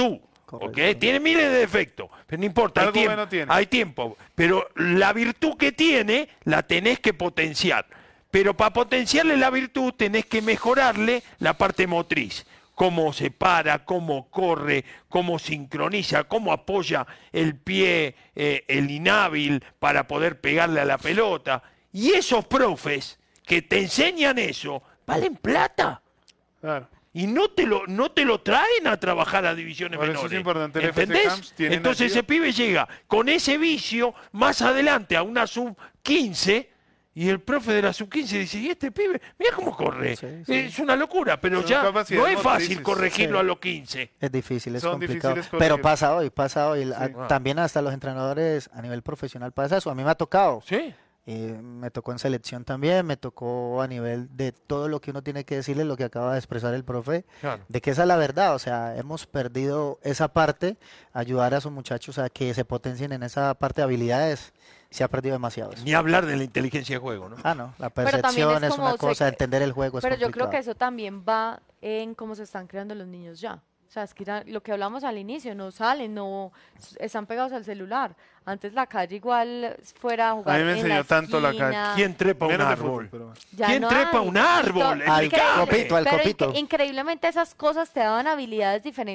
¿ok? Tiene miles de defectos, pero no importa, hay Algo tiempo, bueno tiene. hay tiempo. Pero la virtud que tiene la tenés que potenciar. Pero para potenciarle la virtud tenés que mejorarle la parte motriz. Cómo se para, cómo corre, cómo sincroniza, cómo apoya el pie, el inhábil para poder pegarle a la pelota. Y esos profes que te enseñan eso, valen plata. Claro. Y no te lo traen a trabajar a divisiones Por eso menores. es importante el FC ¿Entendés? Camps, tienen Entonces así- ese pibe llega con ese vicio más adelante a una sub-15 y el profe de la sub-15 dice, ¿y este pibe? Mira cómo corre. Es una locura, pero Son ya no capacidades es fácil motrices. corregirlo Sí. a los 15. Es difícil, es Son complicado. difíciles Pero corregir. pasa hoy. También hasta los entrenadores a nivel profesional pasa eso. A mí me ha tocado. Sí. Me tocó en selección también, me tocó a nivel de todo lo que uno tiene que decirle, lo que acaba de expresar el profe, Claro. de que esa es la verdad. O sea, hemos perdido esa parte, ayudar a sus muchachos a que se potencien en esa parte de habilidades. Se ha perdido demasiado. Ni hablar de la inteligencia de juego, ¿no? Ah, no, la Pero también percepción es como una cosa, entender el juego es Pero yo creo complicado. que eso también va en cómo se están creando los niños ya. O sea, es que lo que hablamos al inicio, no salen, no están pegados al celular. Antes la calle igual fuera a jugar A mí me en enseñó tanto la calle. esquina. ¿Quién trepa un Menos de árbol? fútbol, pero- Ya ¿Quién no trepa hay. un árbol? Al Explícame. copito, al Pero copito. increíblemente esas cosas te daban habilidades diferentes